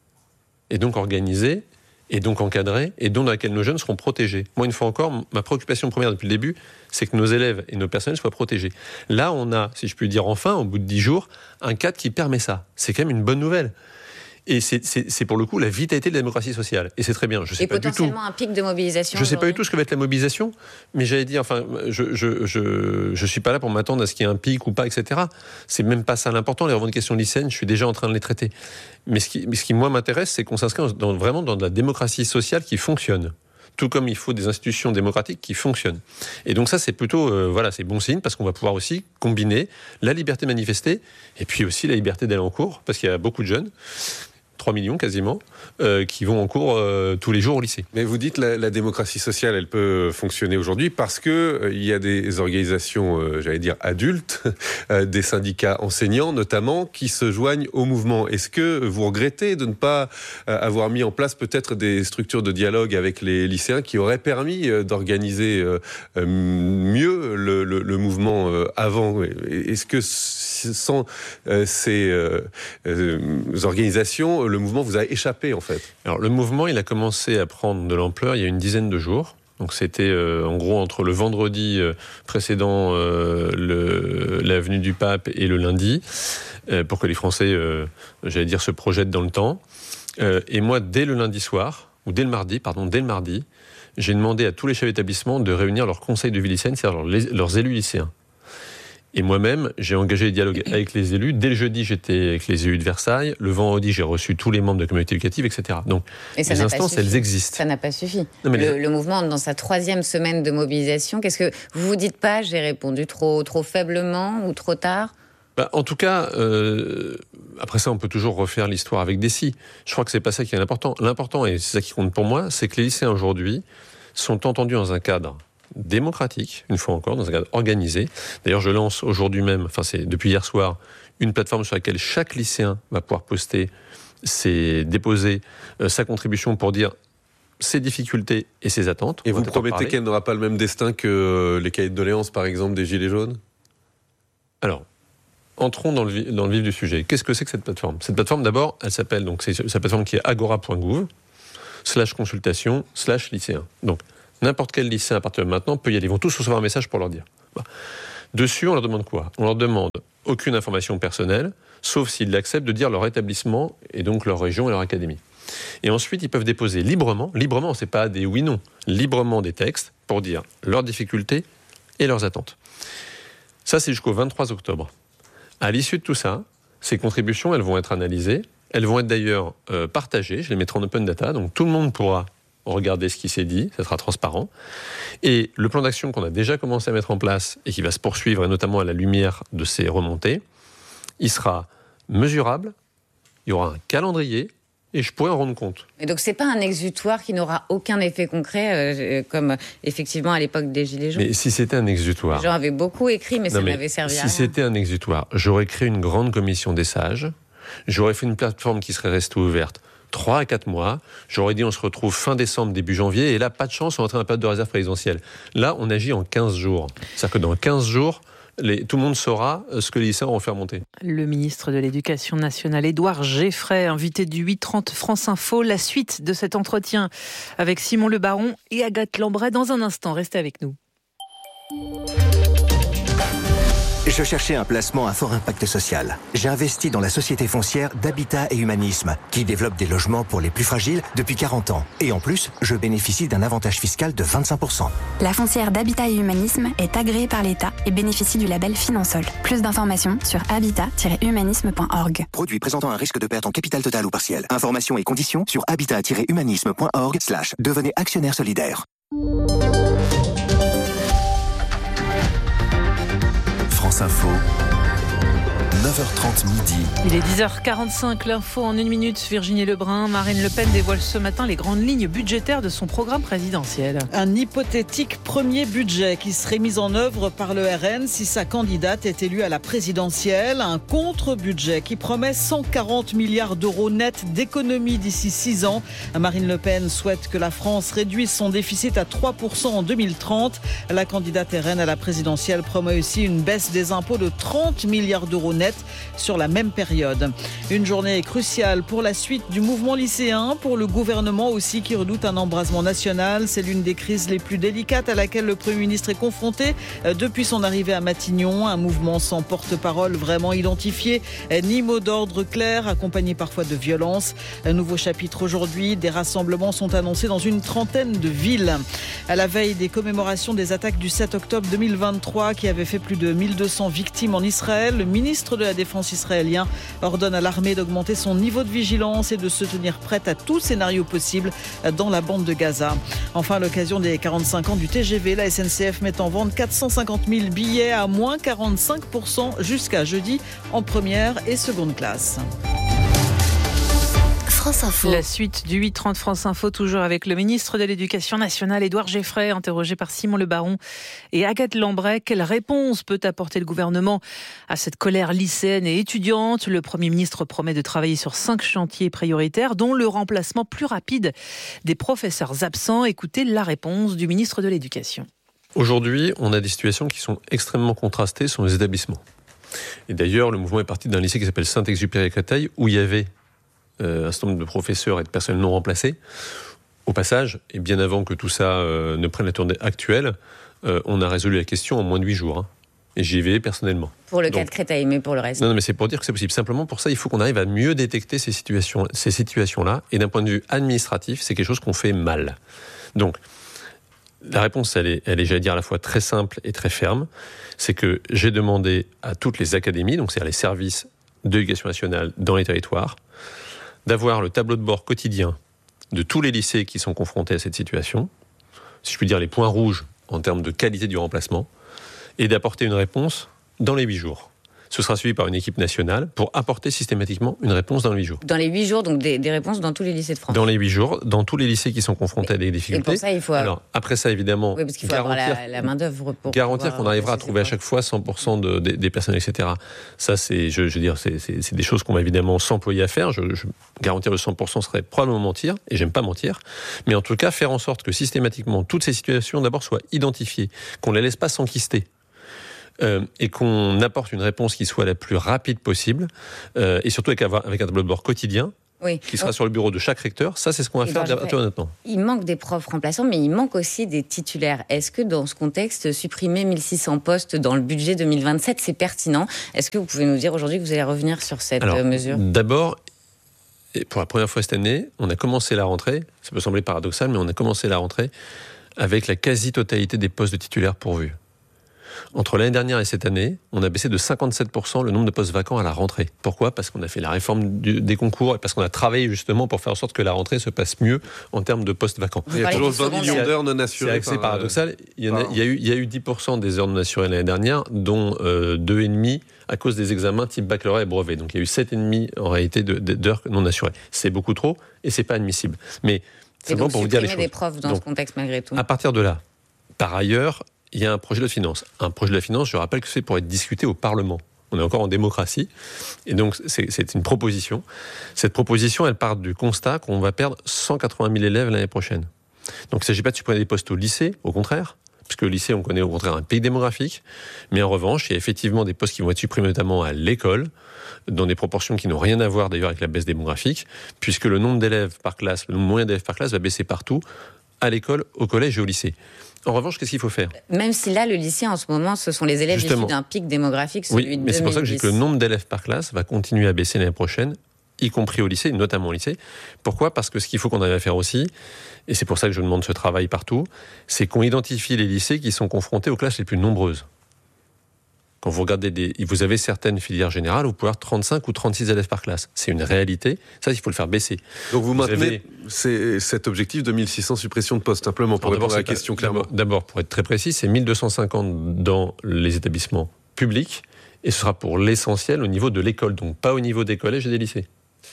S10: Et donc organisées, et donc encadrées, et dont dans laquelle nos jeunes seront protégés. Moi, une fois encore, ma préoccupation première depuis le début, c'est que nos élèves et nos personnels soient protégés. Là, on a, si je puis dire enfin, au bout de dix jours, un cadre qui permet ça. C'est quand même une bonne nouvelle. Et c'est, c'est, c'est pour le coup la vitalité de la démocratie sociale. Et c'est très bien. Je sais
S15: et
S10: pas du tout.
S15: potentiellement un pic de mobilisation.
S10: Je ne sais pas du tout ce que va être la mobilisation, mais j'allais dire, enfin, je je, je, je suis pas là pour m'attendre à ce qu'il y ait un pic ou pas, et cetera. C'est même pas ça l'important. Les revendications lycéennes, je suis déjà en train de les traiter. Mais ce qui, ce qui moi, m'intéresse, c'est qu'on s'inscrit dans, vraiment dans de la démocratie sociale qui fonctionne. Tout comme il faut des institutions démocratiques qui fonctionnent. Et donc ça, c'est plutôt, euh, voilà, c'est bon signe, parce qu'on va pouvoir aussi combiner la liberté de manifester, et puis aussi la liberté d'aller en cours, parce qu'il y a beaucoup de jeunes, trois millions quasiment, euh, qui vont en cours euh, tous les jours au lycée.
S11: Mais vous dites la, la démocratie sociale, elle peut fonctionner aujourd'hui parce que euh, il y a des organisations, euh, j'allais dire adultes, euh, des syndicats enseignants notamment, qui se joignent au mouvement. Est-ce que vous regrettez de ne pas euh, avoir mis en place peut-être des structures de dialogue avec les lycéens qui auraient permis euh, d'organiser euh, euh, mieux le, le, le mouvement euh, avant? Est-ce que sans euh, ces euh, euh, organisations, le mouvement vous a échappé en fait.
S10: Alors le mouvement, il a commencé à prendre de l'ampleur il y a une dizaine de jours. Donc c'était euh, en gros entre le vendredi euh, précédent euh, le, l'avenue du Pape et le lundi, euh, pour que les Français, euh, j'allais dire, se projettent dans le temps. Euh, et moi, dès le lundi soir, ou dès le mardi, pardon, dès le mardi, j'ai demandé à tous les chefs d'établissement de réunir leur conseil de vie lycéenne, c'est-à-dire leurs, leurs élus lycéens. Et moi-même, j'ai engagé les dialogues avec les élus. Dès le jeudi, j'étais avec les élus de Versailles. Le vendredi, j'ai reçu tous les membres de la communauté éducative, et cetera. Donc,
S15: et ça
S10: les instances, elles existent.
S15: Ça n'a pas suffi.
S10: Non, mais
S15: le,
S10: les...
S15: le mouvement, dans sa troisième semaine de mobilisation, qu'est-ce que vous vous dites pas? J'ai répondu trop, trop faiblement ou trop tard?
S10: Bah, en tout cas, euh, après ça, on peut toujours refaire l'histoire avec des si. Je crois que c'est pas ça qui est l'important. L'important, et c'est ça qui compte pour moi, c'est que les lycéens aujourd'hui sont entendus dans un cadre démocratique, une fois encore, dans un cadre organisé. D'ailleurs, je lance aujourd'hui même, enfin c'est depuis hier soir, une plateforme sur laquelle chaque lycéen va pouvoir poster, ses, déposer euh, sa contribution pour dire ses difficultés et ses attentes.
S11: Et vous promettez qu'elle n'aura pas le même destin que les cahiers de doléances, par exemple, des Gilets jaunes?
S10: Alors, entrons dans le, dans le vif du sujet. Qu'est-ce que c'est que cette plateforme? Cette plateforme, d'abord, elle s'appelle, donc c'est sa plateforme qui est agora point gouv, slash consultation, slash lycéen. Donc, n'importe quel lycéen, à partir de maintenant, peut y aller. Ils vont tous recevoir un message pour leur dire. Bon. Dessus, on leur demande quoi? On leur demande aucune information personnelle, sauf s'ils l'acceptent, de dire leur établissement, et donc leur région et leur académie. Et ensuite, ils peuvent déposer librement, librement, c'est pas des oui-non, librement des textes pour dire leurs difficultés et leurs attentes. Ça, c'est jusqu'au vingt-trois octobre. À l'issue de tout ça, ces contributions, elles vont être analysées. Elles vont être d'ailleurs euh, partagées. Je les mettrai en open data, donc tout le monde pourra regarder ce qui s'est dit, ça sera transparent. Et le plan d'action qu'on a déjà commencé à mettre en place et qui va se poursuivre, et notamment à la lumière de ces remontées, il sera mesurable, il y aura un calendrier, et je pourrais en rendre compte.
S15: Et donc c'est pas un exutoire qui n'aura aucun effet concret, euh, comme effectivement à l'époque des Gilets jaunes?
S10: Mais si c'était un exutoire...
S15: Les gens avaient beaucoup écrit, mais
S10: non,
S15: ça
S10: mais
S15: n'avait servi
S10: si
S15: à rien.
S10: Si c'était un exutoire, j'aurais créé une grande commission des sages, j'aurais fait une plateforme qui serait restée ouverte trois à quatre mois, j'aurais dit on se retrouve fin décembre, début janvier, et là, pas de chance, on est en train de période de réserve présidentielle. Là, on agit en quinze jours. C'est-à-dire que dans quinze jours, les, tout le monde saura ce que les lycéens vont faire monter.
S1: Le ministre de l'Éducation nationale, Édouard Geffray, invité du huit trente France Info. La suite de cet entretien avec Simon Le Baron et Agathe Lambray dans un instant. Restez avec nous.
S2: Je cherchais un placement à fort impact social. J'ai investi dans la société foncière d'Habitat et Humanisme, qui développe des logements pour les plus fragiles depuis quarante ans. Et en plus, je bénéficie d'un avantage fiscal de vingt-cinq pour cent.
S13: La foncière d'Habitat et Humanisme est agréée par l'État et bénéficie du label Finansol. Plus d'informations sur habitat tiret humanisme point org.
S2: Produit présentant un risque de perte en capital total ou partiel. Informations et conditions sur habitat tiret humanisme point org slash devenez actionnaire solidaire.
S9: France Info, neuf heures trente midi.
S1: Il est dix heures quarante-cinq, l'info en une minute. Virginie Lebrun, Marine Le Pen dévoile ce matin les grandes lignes budgétaires de son programme présidentiel.
S14: Un hypothétique premier budget qui serait mis en œuvre par le R N si sa candidate est élue à la présidentielle. Un contre-budget qui promet cent quarante milliards d'euros nets d'économies d'ici six ans. Marine Le Pen souhaite que la France réduise son déficit à trois pour cent en deux mille trente. La candidate R N à la présidentielle promet aussi une baisse des impôts de trente milliards d'euros nets sur la même période. Une journée cruciale pour la suite du mouvement lycéen, pour le gouvernement aussi qui redoute un embrasement national. C'est l'une des crises les plus délicates à laquelle le Premier ministre est confronté depuis son arrivée à Matignon. Un mouvement sans porte-parole vraiment identifié, ni mot d'ordre clair, accompagné parfois de violence. Un nouveau chapitre aujourd'hui, des rassemblements sont annoncés dans une trentaine de villes. À la veille des commémorations des attaques du sept octobre deux mille vingt-trois qui avaient fait plus de mille deux cents victimes en Israël, le ministre de la Défense israélien ordonne à l'armée d'augmenter son niveau de vigilance et de se tenir prête à tout scénario possible dans la bande de Gaza. Enfin, à l'occasion des quarante-cinq ans du T G V, la S N C F met en vente quatre cent cinquante mille billets à moins quarante-cinq pour cent jusqu'à jeudi en première et seconde classe.
S1: France Info. La suite du huit trente France Info, toujours avec le ministre de l'Éducation nationale, Édouard Geffray, interrogé par Simon Le Baron et Agathe Lambray. Quelle réponse peut apporter le gouvernement à cette colère lycéenne et étudiante? Le Premier ministre promet de travailler sur cinq chantiers prioritaires, dont le remplacement plus rapide des professeurs absents. Écoutez la réponse du ministre de l'Éducation.
S10: Aujourd'hui, on a des situations qui sont extrêmement contrastées sur les établissements. Et d'ailleurs, le mouvement est parti d'un lycée qui s'appelle Saint-Exupéry à Créteil, où il y avait euh, un certain nombre de professeurs et de personnels non remplacés. Au passage, et bien avant que tout ça euh, ne prenne la tournée actuelle, euh, on a résolu la question en moins de huit jours. Hein. Et j'y vais personnellement.
S15: Pour le
S10: Donc,
S15: cas de Créteil, mais pour le reste.
S10: Non, non, mais c'est pour dire que c'est possible. Simplement, pour ça, il faut qu'on arrive à mieux détecter ces situations, ces situations-là. Et d'un point de vue administratif, c'est quelque chose qu'on fait mal. Donc, la réponse, elle est, elle est, j'allais dire, à la fois très simple et très ferme. C'est que j'ai demandé à toutes les académies, donc c'est-à-dire les services de l'éducation nationale dans les territoires, d'avoir le tableau de bord quotidien de tous les lycées qui sont confrontés à cette situation, si je puis dire les points rouges en termes de qualité du remplacement, et d'apporter une réponse dans les huit jours. Ce sera suivi par une équipe nationale pour apporter systématiquement une réponse dans les huit jours.
S15: Dans les huit jours, donc des, des réponses dans tous les lycées de France.
S10: Dans les huit jours, dans tous les lycées qui sont confrontés
S15: mais,
S10: à des difficultés.
S15: Et pour ça, il faut.
S10: Alors après ça, évidemment,
S15: oui, parce qu'il faut garantir, avoir la, la main d'œuvre pour
S10: garantir qu'on arrivera à trouver à chaque fois cent pour cent de, de, des personnels, et cetera. Ça, c'est, je, je veux dire, c'est, c'est, c'est des choses qu'on va évidemment s'employer à faire. Je, je, garantir le cent pour cent serait probablement mentir, et j'aime pas mentir. Mais en tout cas, faire en sorte que systématiquement toutes ces situations d'abord soient identifiées, qu'on les laisse pas s'enquister. Euh, et qu'on apporte une réponse qui soit la plus rapide possible, euh, et surtout avec, avec un tableau de bord quotidien, oui. qui sera oh. sur le bureau de chaque recteur. Ça, c'est ce qu'on va et faire ben, maintenant.
S15: Il manque des profs remplaçants, mais il manque aussi des titulaires. Est-ce que dans ce contexte, supprimer mille six cents postes dans le budget deux mille vingt-sept, c'est pertinent ? Est-ce que vous pouvez nous dire aujourd'hui que vous allez revenir sur cette
S10: Alors,
S15: mesure ?
S10: D'abord, et pour la première fois cette année, on a commencé la rentrée, ça peut sembler paradoxal, mais on a commencé la rentrée avec la quasi-totalité des postes de titulaires pourvus. Entre l'année dernière et cette année, on a baissé de cinquante-sept pour cent le nombre de postes vacants à la rentrée. Pourquoi ? Parce qu'on a fait la réforme du, des concours et parce qu'on a travaillé justement pour faire en sorte que la rentrée se passe mieux en termes de postes vacants.
S11: Il y a toujours vingt millions d'heures non assurées.
S10: C'est paradoxal. Il y, en a, il, y a eu, il y a eu dix pour cent des heures non assurées l'année dernière, dont euh, deux virgule cinq à cause des examens type baccalauréat et brevet. Donc il y a eu sept virgule cinq en réalité de, de, d'heures non assurées. C'est beaucoup trop et c'est pas admissible. Mais
S15: c'est bon pour vous dire les choses. Des profs dans donc, ce contexte malgré tout.
S10: À partir de là, par ailleurs, il y a un projet de finance. Un projet de finance, je rappelle que c'est pour être discuté au Parlement. On est encore en démocratie. Et donc, c'est, c'est une proposition. Cette proposition, elle part du constat qu'on va perdre cent quatre-vingt mille élèves l'année prochaine. Donc, il ne s'agit pas de supprimer des postes au lycée, au contraire, puisque le lycée, on connaît au contraire un pays démographique. Mais en revanche, il y a effectivement des postes qui vont être supprimés, notamment à l'école, dans des proportions qui n'ont rien à voir d'ailleurs avec la baisse démographique, puisque le nombre d'élèves par classe, le nombre moyen d'élèves par classe va baisser partout, à l'école, au collège et au lycée. En revanche, qu'est-ce qu'il faut faire ?
S15: Même si là, le lycée, en ce moment, ce sont les élèves Justement. issus d'un pic démographique, celui
S10: oui,
S15: de
S10: mais c'est pour ça que je dis que le nombre d'élèves par classe va continuer à baisser l'année prochaine, y compris au lycée, notamment au lycée. Pourquoi ? Parce que ce qu'il faut qu'on arrive à faire aussi, et c'est pour ça que je demande ce travail partout, c'est qu'on identifie les lycées qui sont confrontés aux classes les plus nombreuses. Quand vous regardez des, vous avez certaines filières générales où vous pouvez avoir trente-cinq ou trente-six élèves par classe. C'est une réalité. Ça, il faut le faire baisser.
S11: Donc vous, vous maintenez avez... c'est cet objectif de mille six cents suppressions de postes, simplement pour répondre à la question clairement.
S10: D'abord, pour être très précis, c'est mille deux cent cinquante dans les établissements publics et ce sera pour l'essentiel au niveau de l'école, donc pas au niveau des collèges et des lycées.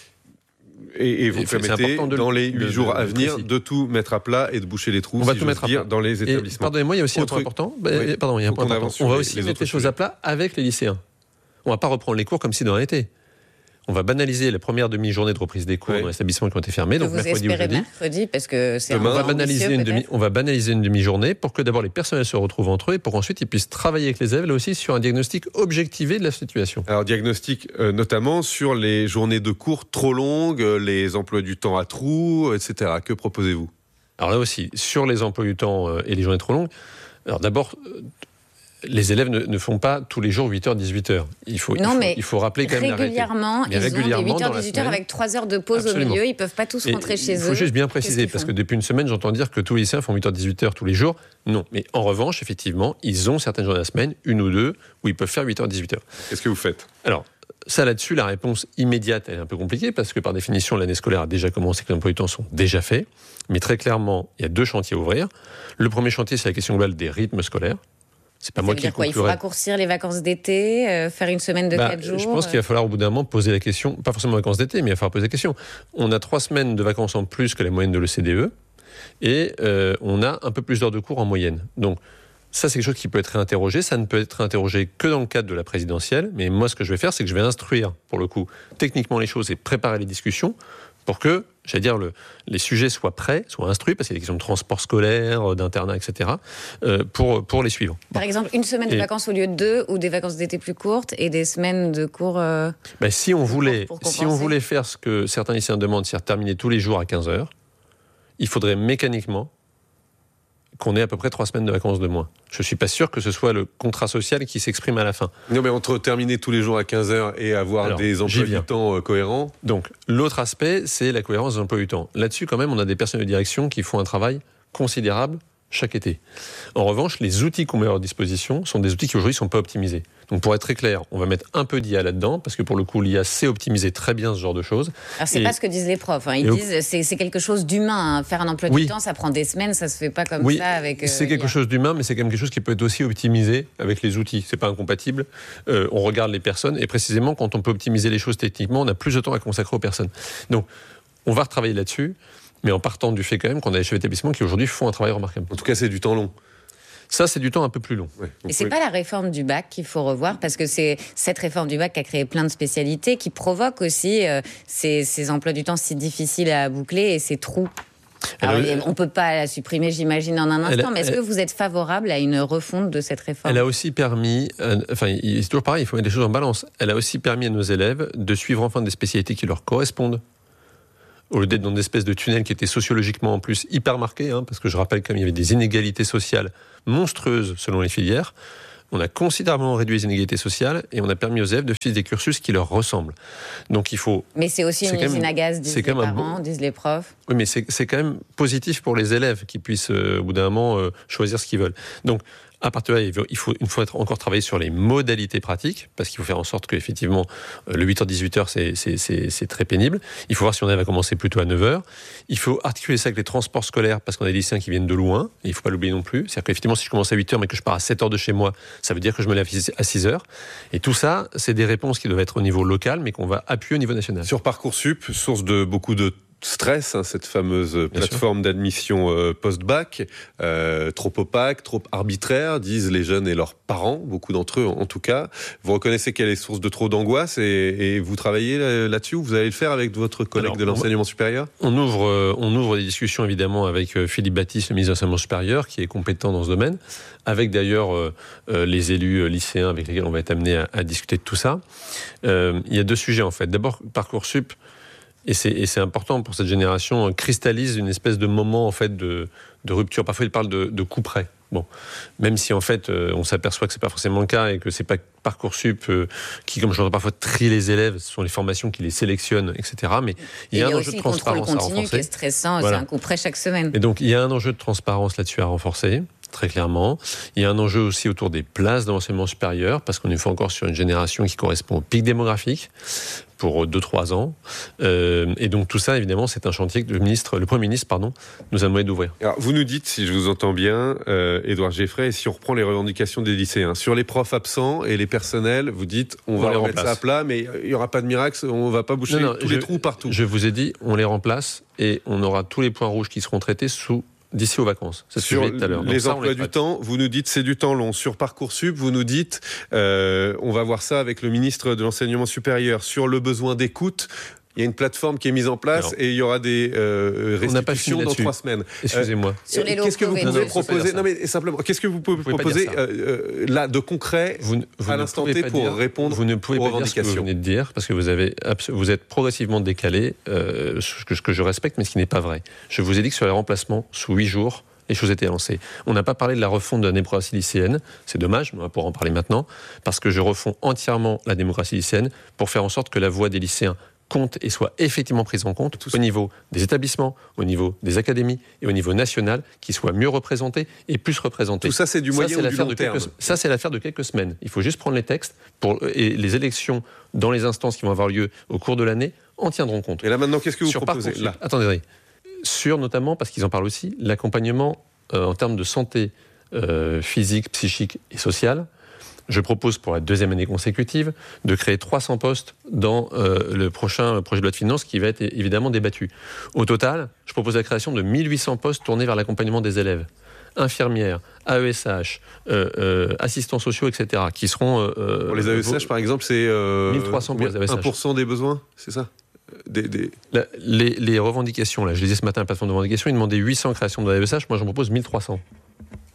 S11: Et, et vous permettez, de, dans les huit jours à venir, précis. de tout mettre à plat et de boucher les trous,
S10: on va
S11: si
S10: tout mettre à plat.
S11: dans les établissements.
S10: Et, pardonnez-moi, il y a aussi Autre... un point important. Oui. Pardon, il y a un point important. On va aussi les, mettre les choses sujets. à plat avec les lycéens. On ne va pas reprendre les cours comme si de rien n'était. On va banaliser la première demi-journée de reprise des cours oui. dans les établissements qui ont été fermés.
S15: Que
S10: donc
S15: vous
S10: mercredi ou jeudi.
S15: mercredi, parce que c'est
S10: Demain,
S15: un
S10: on va banaliser une demi, on va banaliser une demi-journée pour que d'abord les personnels se retrouvent entre eux et pour qu'ensuite ils puissent travailler avec les élèves là aussi sur un diagnostic objectivé de la situation.
S11: Alors diagnostic euh, notamment sur les journées de cours trop longues, les emplois du temps à trous, et cetera. Que proposez-vous ?
S10: Alors là aussi, sur les emplois du temps euh, et les journées trop longues, alors d'abord. Euh, Les élèves ne, ne font pas tous les jours huit heures dix-huit heures. Il faut,
S15: non,
S10: il faut,
S15: mais
S10: il faut rappeler quand même
S15: régulièrement,
S10: la réalité.
S15: Ils régulièrement, ont des huit heures dix-huit heures avec trois heures de pause Absolument. au milieu. Ils ne peuvent pas tous rentrer
S10: Et
S15: chez eux.
S10: Il faut juste bien préciser, parce que depuis une semaine, j'entends dire que tous les lycéens font huit heures dix-huit heures tous les jours. Non, mais en revanche, effectivement, ils ont certaines journées de la semaine, une ou deux, où ils peuvent faire huit heures dix-huit heures.
S11: Qu'est-ce que vous faites ?
S10: Alors, ça là-dessus, la réponse immédiate, elle est un peu compliquée, parce que par définition, l'année scolaire a déjà commencé, que les emplois du temps sont déjà faits. Mais très clairement, il y a deux chantiers à ouvrir. Le premier chantier, c'est la question globale des rythmes scolaires. C'est pas
S15: ça
S10: moi
S15: veut
S10: qui
S15: dire quoi ? Il faut raccourcir les vacances d'été, euh, faire une semaine de
S10: bah,
S15: quatre jours.
S10: Je pense qu'il va falloir au bout d'un moment poser la question, pas forcément vacances d'été, mais il va falloir poser la question. On a trois semaines de vacances en plus que la moyenne de l'O C D E et euh, on a un peu plus d'heures de cours en moyenne. Donc ça, c'est quelque chose qui peut être réinterrogé. Ça ne peut être réinterrogé que dans le cadre de la présidentielle. Mais moi, ce que je vais faire, c'est que je vais instruire, pour le coup, techniquement les choses et préparer les discussions pour que j'allais dire, le, les sujets soient prêts, soient instruits, parce qu'il y a des questions de transport scolaire, d'internat, et cetera, euh, pour, pour les suivants.
S15: Par exemple, une semaine de
S10: Et,
S15: vacances au lieu de deux, ou des vacances d'été plus courtes, et des semaines de cours... Euh,
S10: ben, si, on voulait,
S15: pour
S10: si on voulait faire ce que certains lycéens demandent, c'est-à-dire terminer tous les jours à quinze heures, il faudrait mécaniquement qu'on ait à peu près trois semaines de vacances de moins. Je ne suis pas sûr que ce soit le contrat social qui s'exprime à la fin.
S11: Non, mais entre terminer tous les jours à quinze heures et avoir Alors, des emplois du temps euh, cohérents...
S10: Donc, l'autre aspect, c'est la cohérence des emplois du temps. Là-dessus, quand même, on a des personnels de direction qui font un travail considérable chaque été. En revanche, les outils qu'on met à leur disposition sont des outils qui aujourd'hui ne sont pas optimisés. Donc pour être très clair, on va mettre un peu d'I A là-dedans, parce que pour le coup, l'I A sait optimiser très bien ce genre de choses.
S15: Alors c'est
S10: et...
S15: pas ce que disent les profs, hein. Ils disent que c'est, c'est quelque chose d'humain. Hein. Faire un emploi
S10: oui.
S15: du temps, ça prend des semaines, ça se fait pas comme
S10: oui,
S15: ça avec... Euh,
S10: c'est quelque
S15: I A.
S10: chose d'humain, mais c'est quand même quelque chose qui peut être aussi optimisé avec les outils. C'est pas incompatible. Euh, on regarde les personnes, et précisément, quand on peut optimiser les choses techniquement, on a plus de temps à consacrer aux personnes. Donc, on va retravailler là-dessus, mais en partant du fait quand même qu'on a des chefs d'établissement qui aujourd'hui font un travail remarquable.
S11: En tout cas, c'est du temps long.
S10: Ça, c'est du temps un peu plus long.
S11: Ouais,
S15: et c'est pouvez... pas la réforme du bac qu'il faut revoir, parce que c'est cette réforme du bac qui a créé plein de spécialités, qui provoque aussi euh, ces, ces emplois du temps si difficiles à boucler et ces trous. Alors, elle, on ne peut pas la supprimer, j'imagine, en un instant, elle, mais est-ce elle, que vous êtes favorable à une refonte de cette réforme ?
S10: Elle a aussi permis, euh, enfin, c'est toujours pareil, il faut mettre les choses en balance. Elle a aussi permis à nos élèves de suivre enfin des spécialités qui leur correspondent, au lieu d'être dans une espèce de tunnel qui était sociologiquement en plus hyper marqué, hein, parce que je rappelle qu'il y avait des inégalités sociales monstrueuses selon les filières. On a considérablement réduit les inégalités sociales et on a permis aux élèves de suivre des cursus qui leur ressemblent. Donc il faut...
S15: Mais c'est aussi c'est une usine à gaz, disent les parents, bon... disent les profs.
S10: Oui, mais c'est, c'est quand même positif pour les élèves qui puissent, euh, au bout d'un moment, euh, choisir ce qu'ils veulent. Donc, à partir de là, il faut, il faut encore travailler sur les modalités pratiques, parce qu'il faut faire en sorte qu'effectivement, le huit heures dix-huit heures, c'est, c'est, c'est, c'est très pénible. Il faut voir si on arrive à commencer plutôt à neuf heures. Il faut articuler ça avec les transports scolaires, parce qu'on a des lycéens qui viennent de loin, et il ne faut pas l'oublier non plus. C'est-à-dire qu'effectivement, si je commence à huit heures, mais que je pars à sept heures de chez moi, ça veut dire que je me lève à six heures. Et tout ça, c'est des réponses qui doivent être au niveau local, mais qu'on va appuyer au niveau national.
S11: Sur Parcoursup, source de beaucoup de stress, hein, cette fameuse Bien plateforme sûr. d'admission euh, post-bac, euh, trop opaque, trop arbitraire, disent les jeunes et leurs parents, beaucoup d'entre eux en, en tout cas. Vous reconnaissez qu'elle est source de trop d'angoisse et, et vous travaillez là-dessus, ou vous allez le faire avec votre collègue Alors, de l'enseignement supérieur ?
S10: On ouvre, euh, on ouvre des discussions évidemment avec euh, Philippe Baptiste, le ministre de l'enseignement supérieur, qui est compétent dans ce domaine, avec d'ailleurs euh, euh, les élus euh, lycéens avec lesquels on va être amené à, à discuter de tout ça. Euh, il y a deux sujets en fait. D'abord, Parcoursup, Et c'est, et c'est important pour cette génération, cristallise une espèce de moment en fait de, de rupture. Parfois, il parle de, de coup près. Bon, même si en fait, euh, on s'aperçoit que c'est pas forcément le cas et que c'est pas Parcoursup euh, qui, comme je l'entends parfois, trie les élèves. Ce sont les formations qui les sélectionnent, et cetera. Mais il y a, il y a un enjeu de transparence à renforcer. Il y a aussi le contrôle continu
S15: qui est stressant. Voilà. C'est un coup près chaque semaine.
S10: Et donc, il y a un enjeu de transparence là-dessus à renforcer. Très clairement. Il y a un enjeu aussi autour des places de l'enseignement supérieur, parce qu'on est une fois encore sur une génération qui correspond au pic démographique pour deux trois ans. Euh, et donc tout ça, évidemment, c'est un chantier que le, ministre, le Premier ministre pardon, nous a demandé d'ouvrir.
S11: Alors, vous nous dites, si je vous entends bien, euh, Édouard Geffray, et si on reprend les revendications des lycéens, sur les profs absents et les personnels, vous dites, on, on va remettre ça à plat, mais il n'y aura pas de miracle, on ne va pas boucher non, non, tous je, les trous partout.
S10: Je vous ai dit, on les remplace et on aura tous les points rouges qui seront traités sous d'ici aux vacances. C'est ce
S11: sur
S10: que je disais tout à l'heure.
S11: Les ça, emplois les du temps, vous nous dites c'est du temps long. Sur Parcoursup, vous nous dites euh, on va voir ça avec le ministre de l'Enseignement supérieur. Sur le besoin d'écoute, il y a une plateforme qui est mise en place Alors, et il y aura des euh, restitutions dans trois semaines.
S10: Excusez-moi.
S11: Euh, Sur les qu'est-ce que vous pouvez proposer Non, mais simplement, qu'est-ce que vous pouvez, vous pouvez proposer euh, là de concret
S10: vous, vous
S11: à l'instant T pour dire, répondre
S10: vous ne pouvez
S11: aux
S10: pas
S11: revendications.
S10: Dire ce que vous venez de dire parce que vous avez vous êtes progressivement décalé, euh, ce, que, ce que je respecte, mais ce qui n'est pas vrai. Je vous ai dit que sur les remplacements sous huit jours, les choses étaient lancées. On n'a pas parlé de la refonte de la démocratie lycéenne. C'est dommage, mais on va pouvoir en parler maintenant, parce que je refonds entièrement la démocratie lycéenne pour faire en sorte que la voix des lycéens compte et soit effectivement prise en compte au niveau des établissements, au niveau des académies et au niveau national, qui soit mieux représentés et plus représentés.
S11: Tout ça, c'est du moyen ça, c'est ou du long terme.
S10: Quelques, ça, c'est l'affaire de quelques semaines. Il faut juste prendre les textes pour, et les élections dans les instances qui vont avoir lieu au cours de l'année en tiendront compte.
S11: Et là, maintenant, qu'est-ce que vous
S10: Sur
S11: proposez là
S10: Attendez, attendez. Sur notamment, parce qu'ils en parlent aussi, l'accompagnement euh, en termes de santé euh, physique, psychique et sociale. Je propose pour la deuxième année consécutive de créer trois cents postes dans euh, le prochain projet de loi de finances qui va être évidemment débattu. Au total, je propose la création de mille huit cents postes tournés vers l'accompagnement des élèves. Infirmières, A E S H, euh, euh, assistants sociaux, et cetera, qui seront... Euh,
S11: pour les A E S H, vos... par exemple, c'est euh,
S10: mille trois cents pour les A E S H.
S11: un pour cent des besoins, c'est ça ? des, des...
S10: La, les, les revendications, là, je lisais ce matin à la plateforme de revendication, ils demandaient huit cents créations de A E S H, moi j'en propose mille trois cents. D'accord ?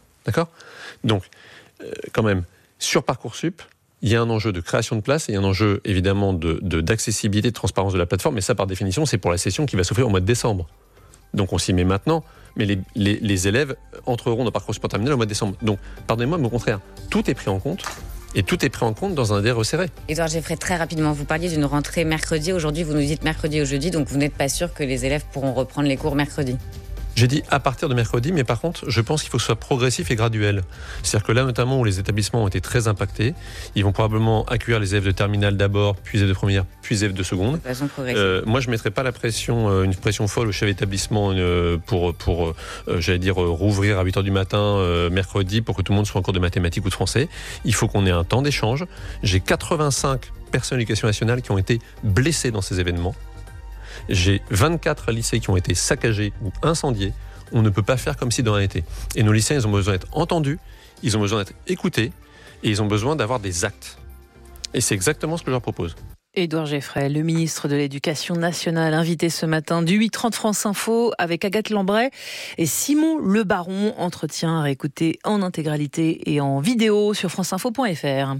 S10: Donc, euh, quand même, sur Parcoursup, il y a un enjeu de création de place et il y a un enjeu évidemment de, de, d'accessibilité, de transparence de la plateforme, mais ça par définition, c'est pour la session qui va s'ouvrir au mois de décembre. Donc on s'y met maintenant, mais les, les, les élèves entreront dans Parcoursup en terminale au mois de décembre. Donc, pardonnez-moi, mais au contraire, tout est pris en compte. Et tout est pris en compte dans un délai resserré.
S15: Édouard Geffray, très rapidement, vous parliez d'une rentrée mercredi. Aujourd'hui, vous nous dites mercredi au jeudi, donc vous n'êtes pas sûr que les élèves pourront reprendre les cours mercredi.
S10: J'ai dit à partir de mercredi, mais par contre, je pense qu'il faut que ce soit progressif et graduel. C'est-à-dire que là, notamment, où les établissements ont été très impactés, ils vont probablement accueillir les élèves de terminale d'abord, puis les élèves de première, puis les élèves de seconde.
S15: De façon progressive.
S10: Euh, moi, je ne mettrais pas la pression, euh, une pression folle au chef d'établissement euh, pour, pour euh, j'allais dire, euh, rouvrir à huit heures du matin euh, mercredi pour que tout le monde soit en cours de mathématiques ou de français. Il faut qu'on ait un temps d'échange. J'ai quatre-vingt-cinq personnes de l'éducation nationale qui ont été blessées dans ces événements. J'ai vingt-quatre lycées qui ont été saccagés ou incendiés. On ne peut pas faire comme si de rien n'était. Et nos lycéens, ils ont besoin d'être entendus, ils ont besoin d'être écoutés et ils ont besoin d'avoir des actes. Et c'est exactement ce que je leur propose.
S1: Édouard Geffray, le ministre de l'Éducation nationale, invité ce matin du huit trente France Info avec Agathe Lambray et Simon Le Baron. Entretien à réécouter en intégralité et en vidéo sur franceinfo point f r.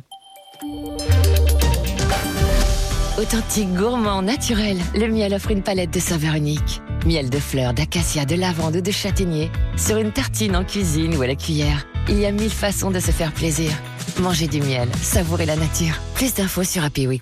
S20: Authentique, gourmand, naturel, le miel offre une palette de saveurs uniques. Miel de fleurs, d'acacia, de lavande ou de châtaignier. Sur une tartine en cuisine ou à la cuillère. Il y a mille façons de se faire plaisir. Mangez du miel, savourez la nature. Plus d'infos sur happy week point f r.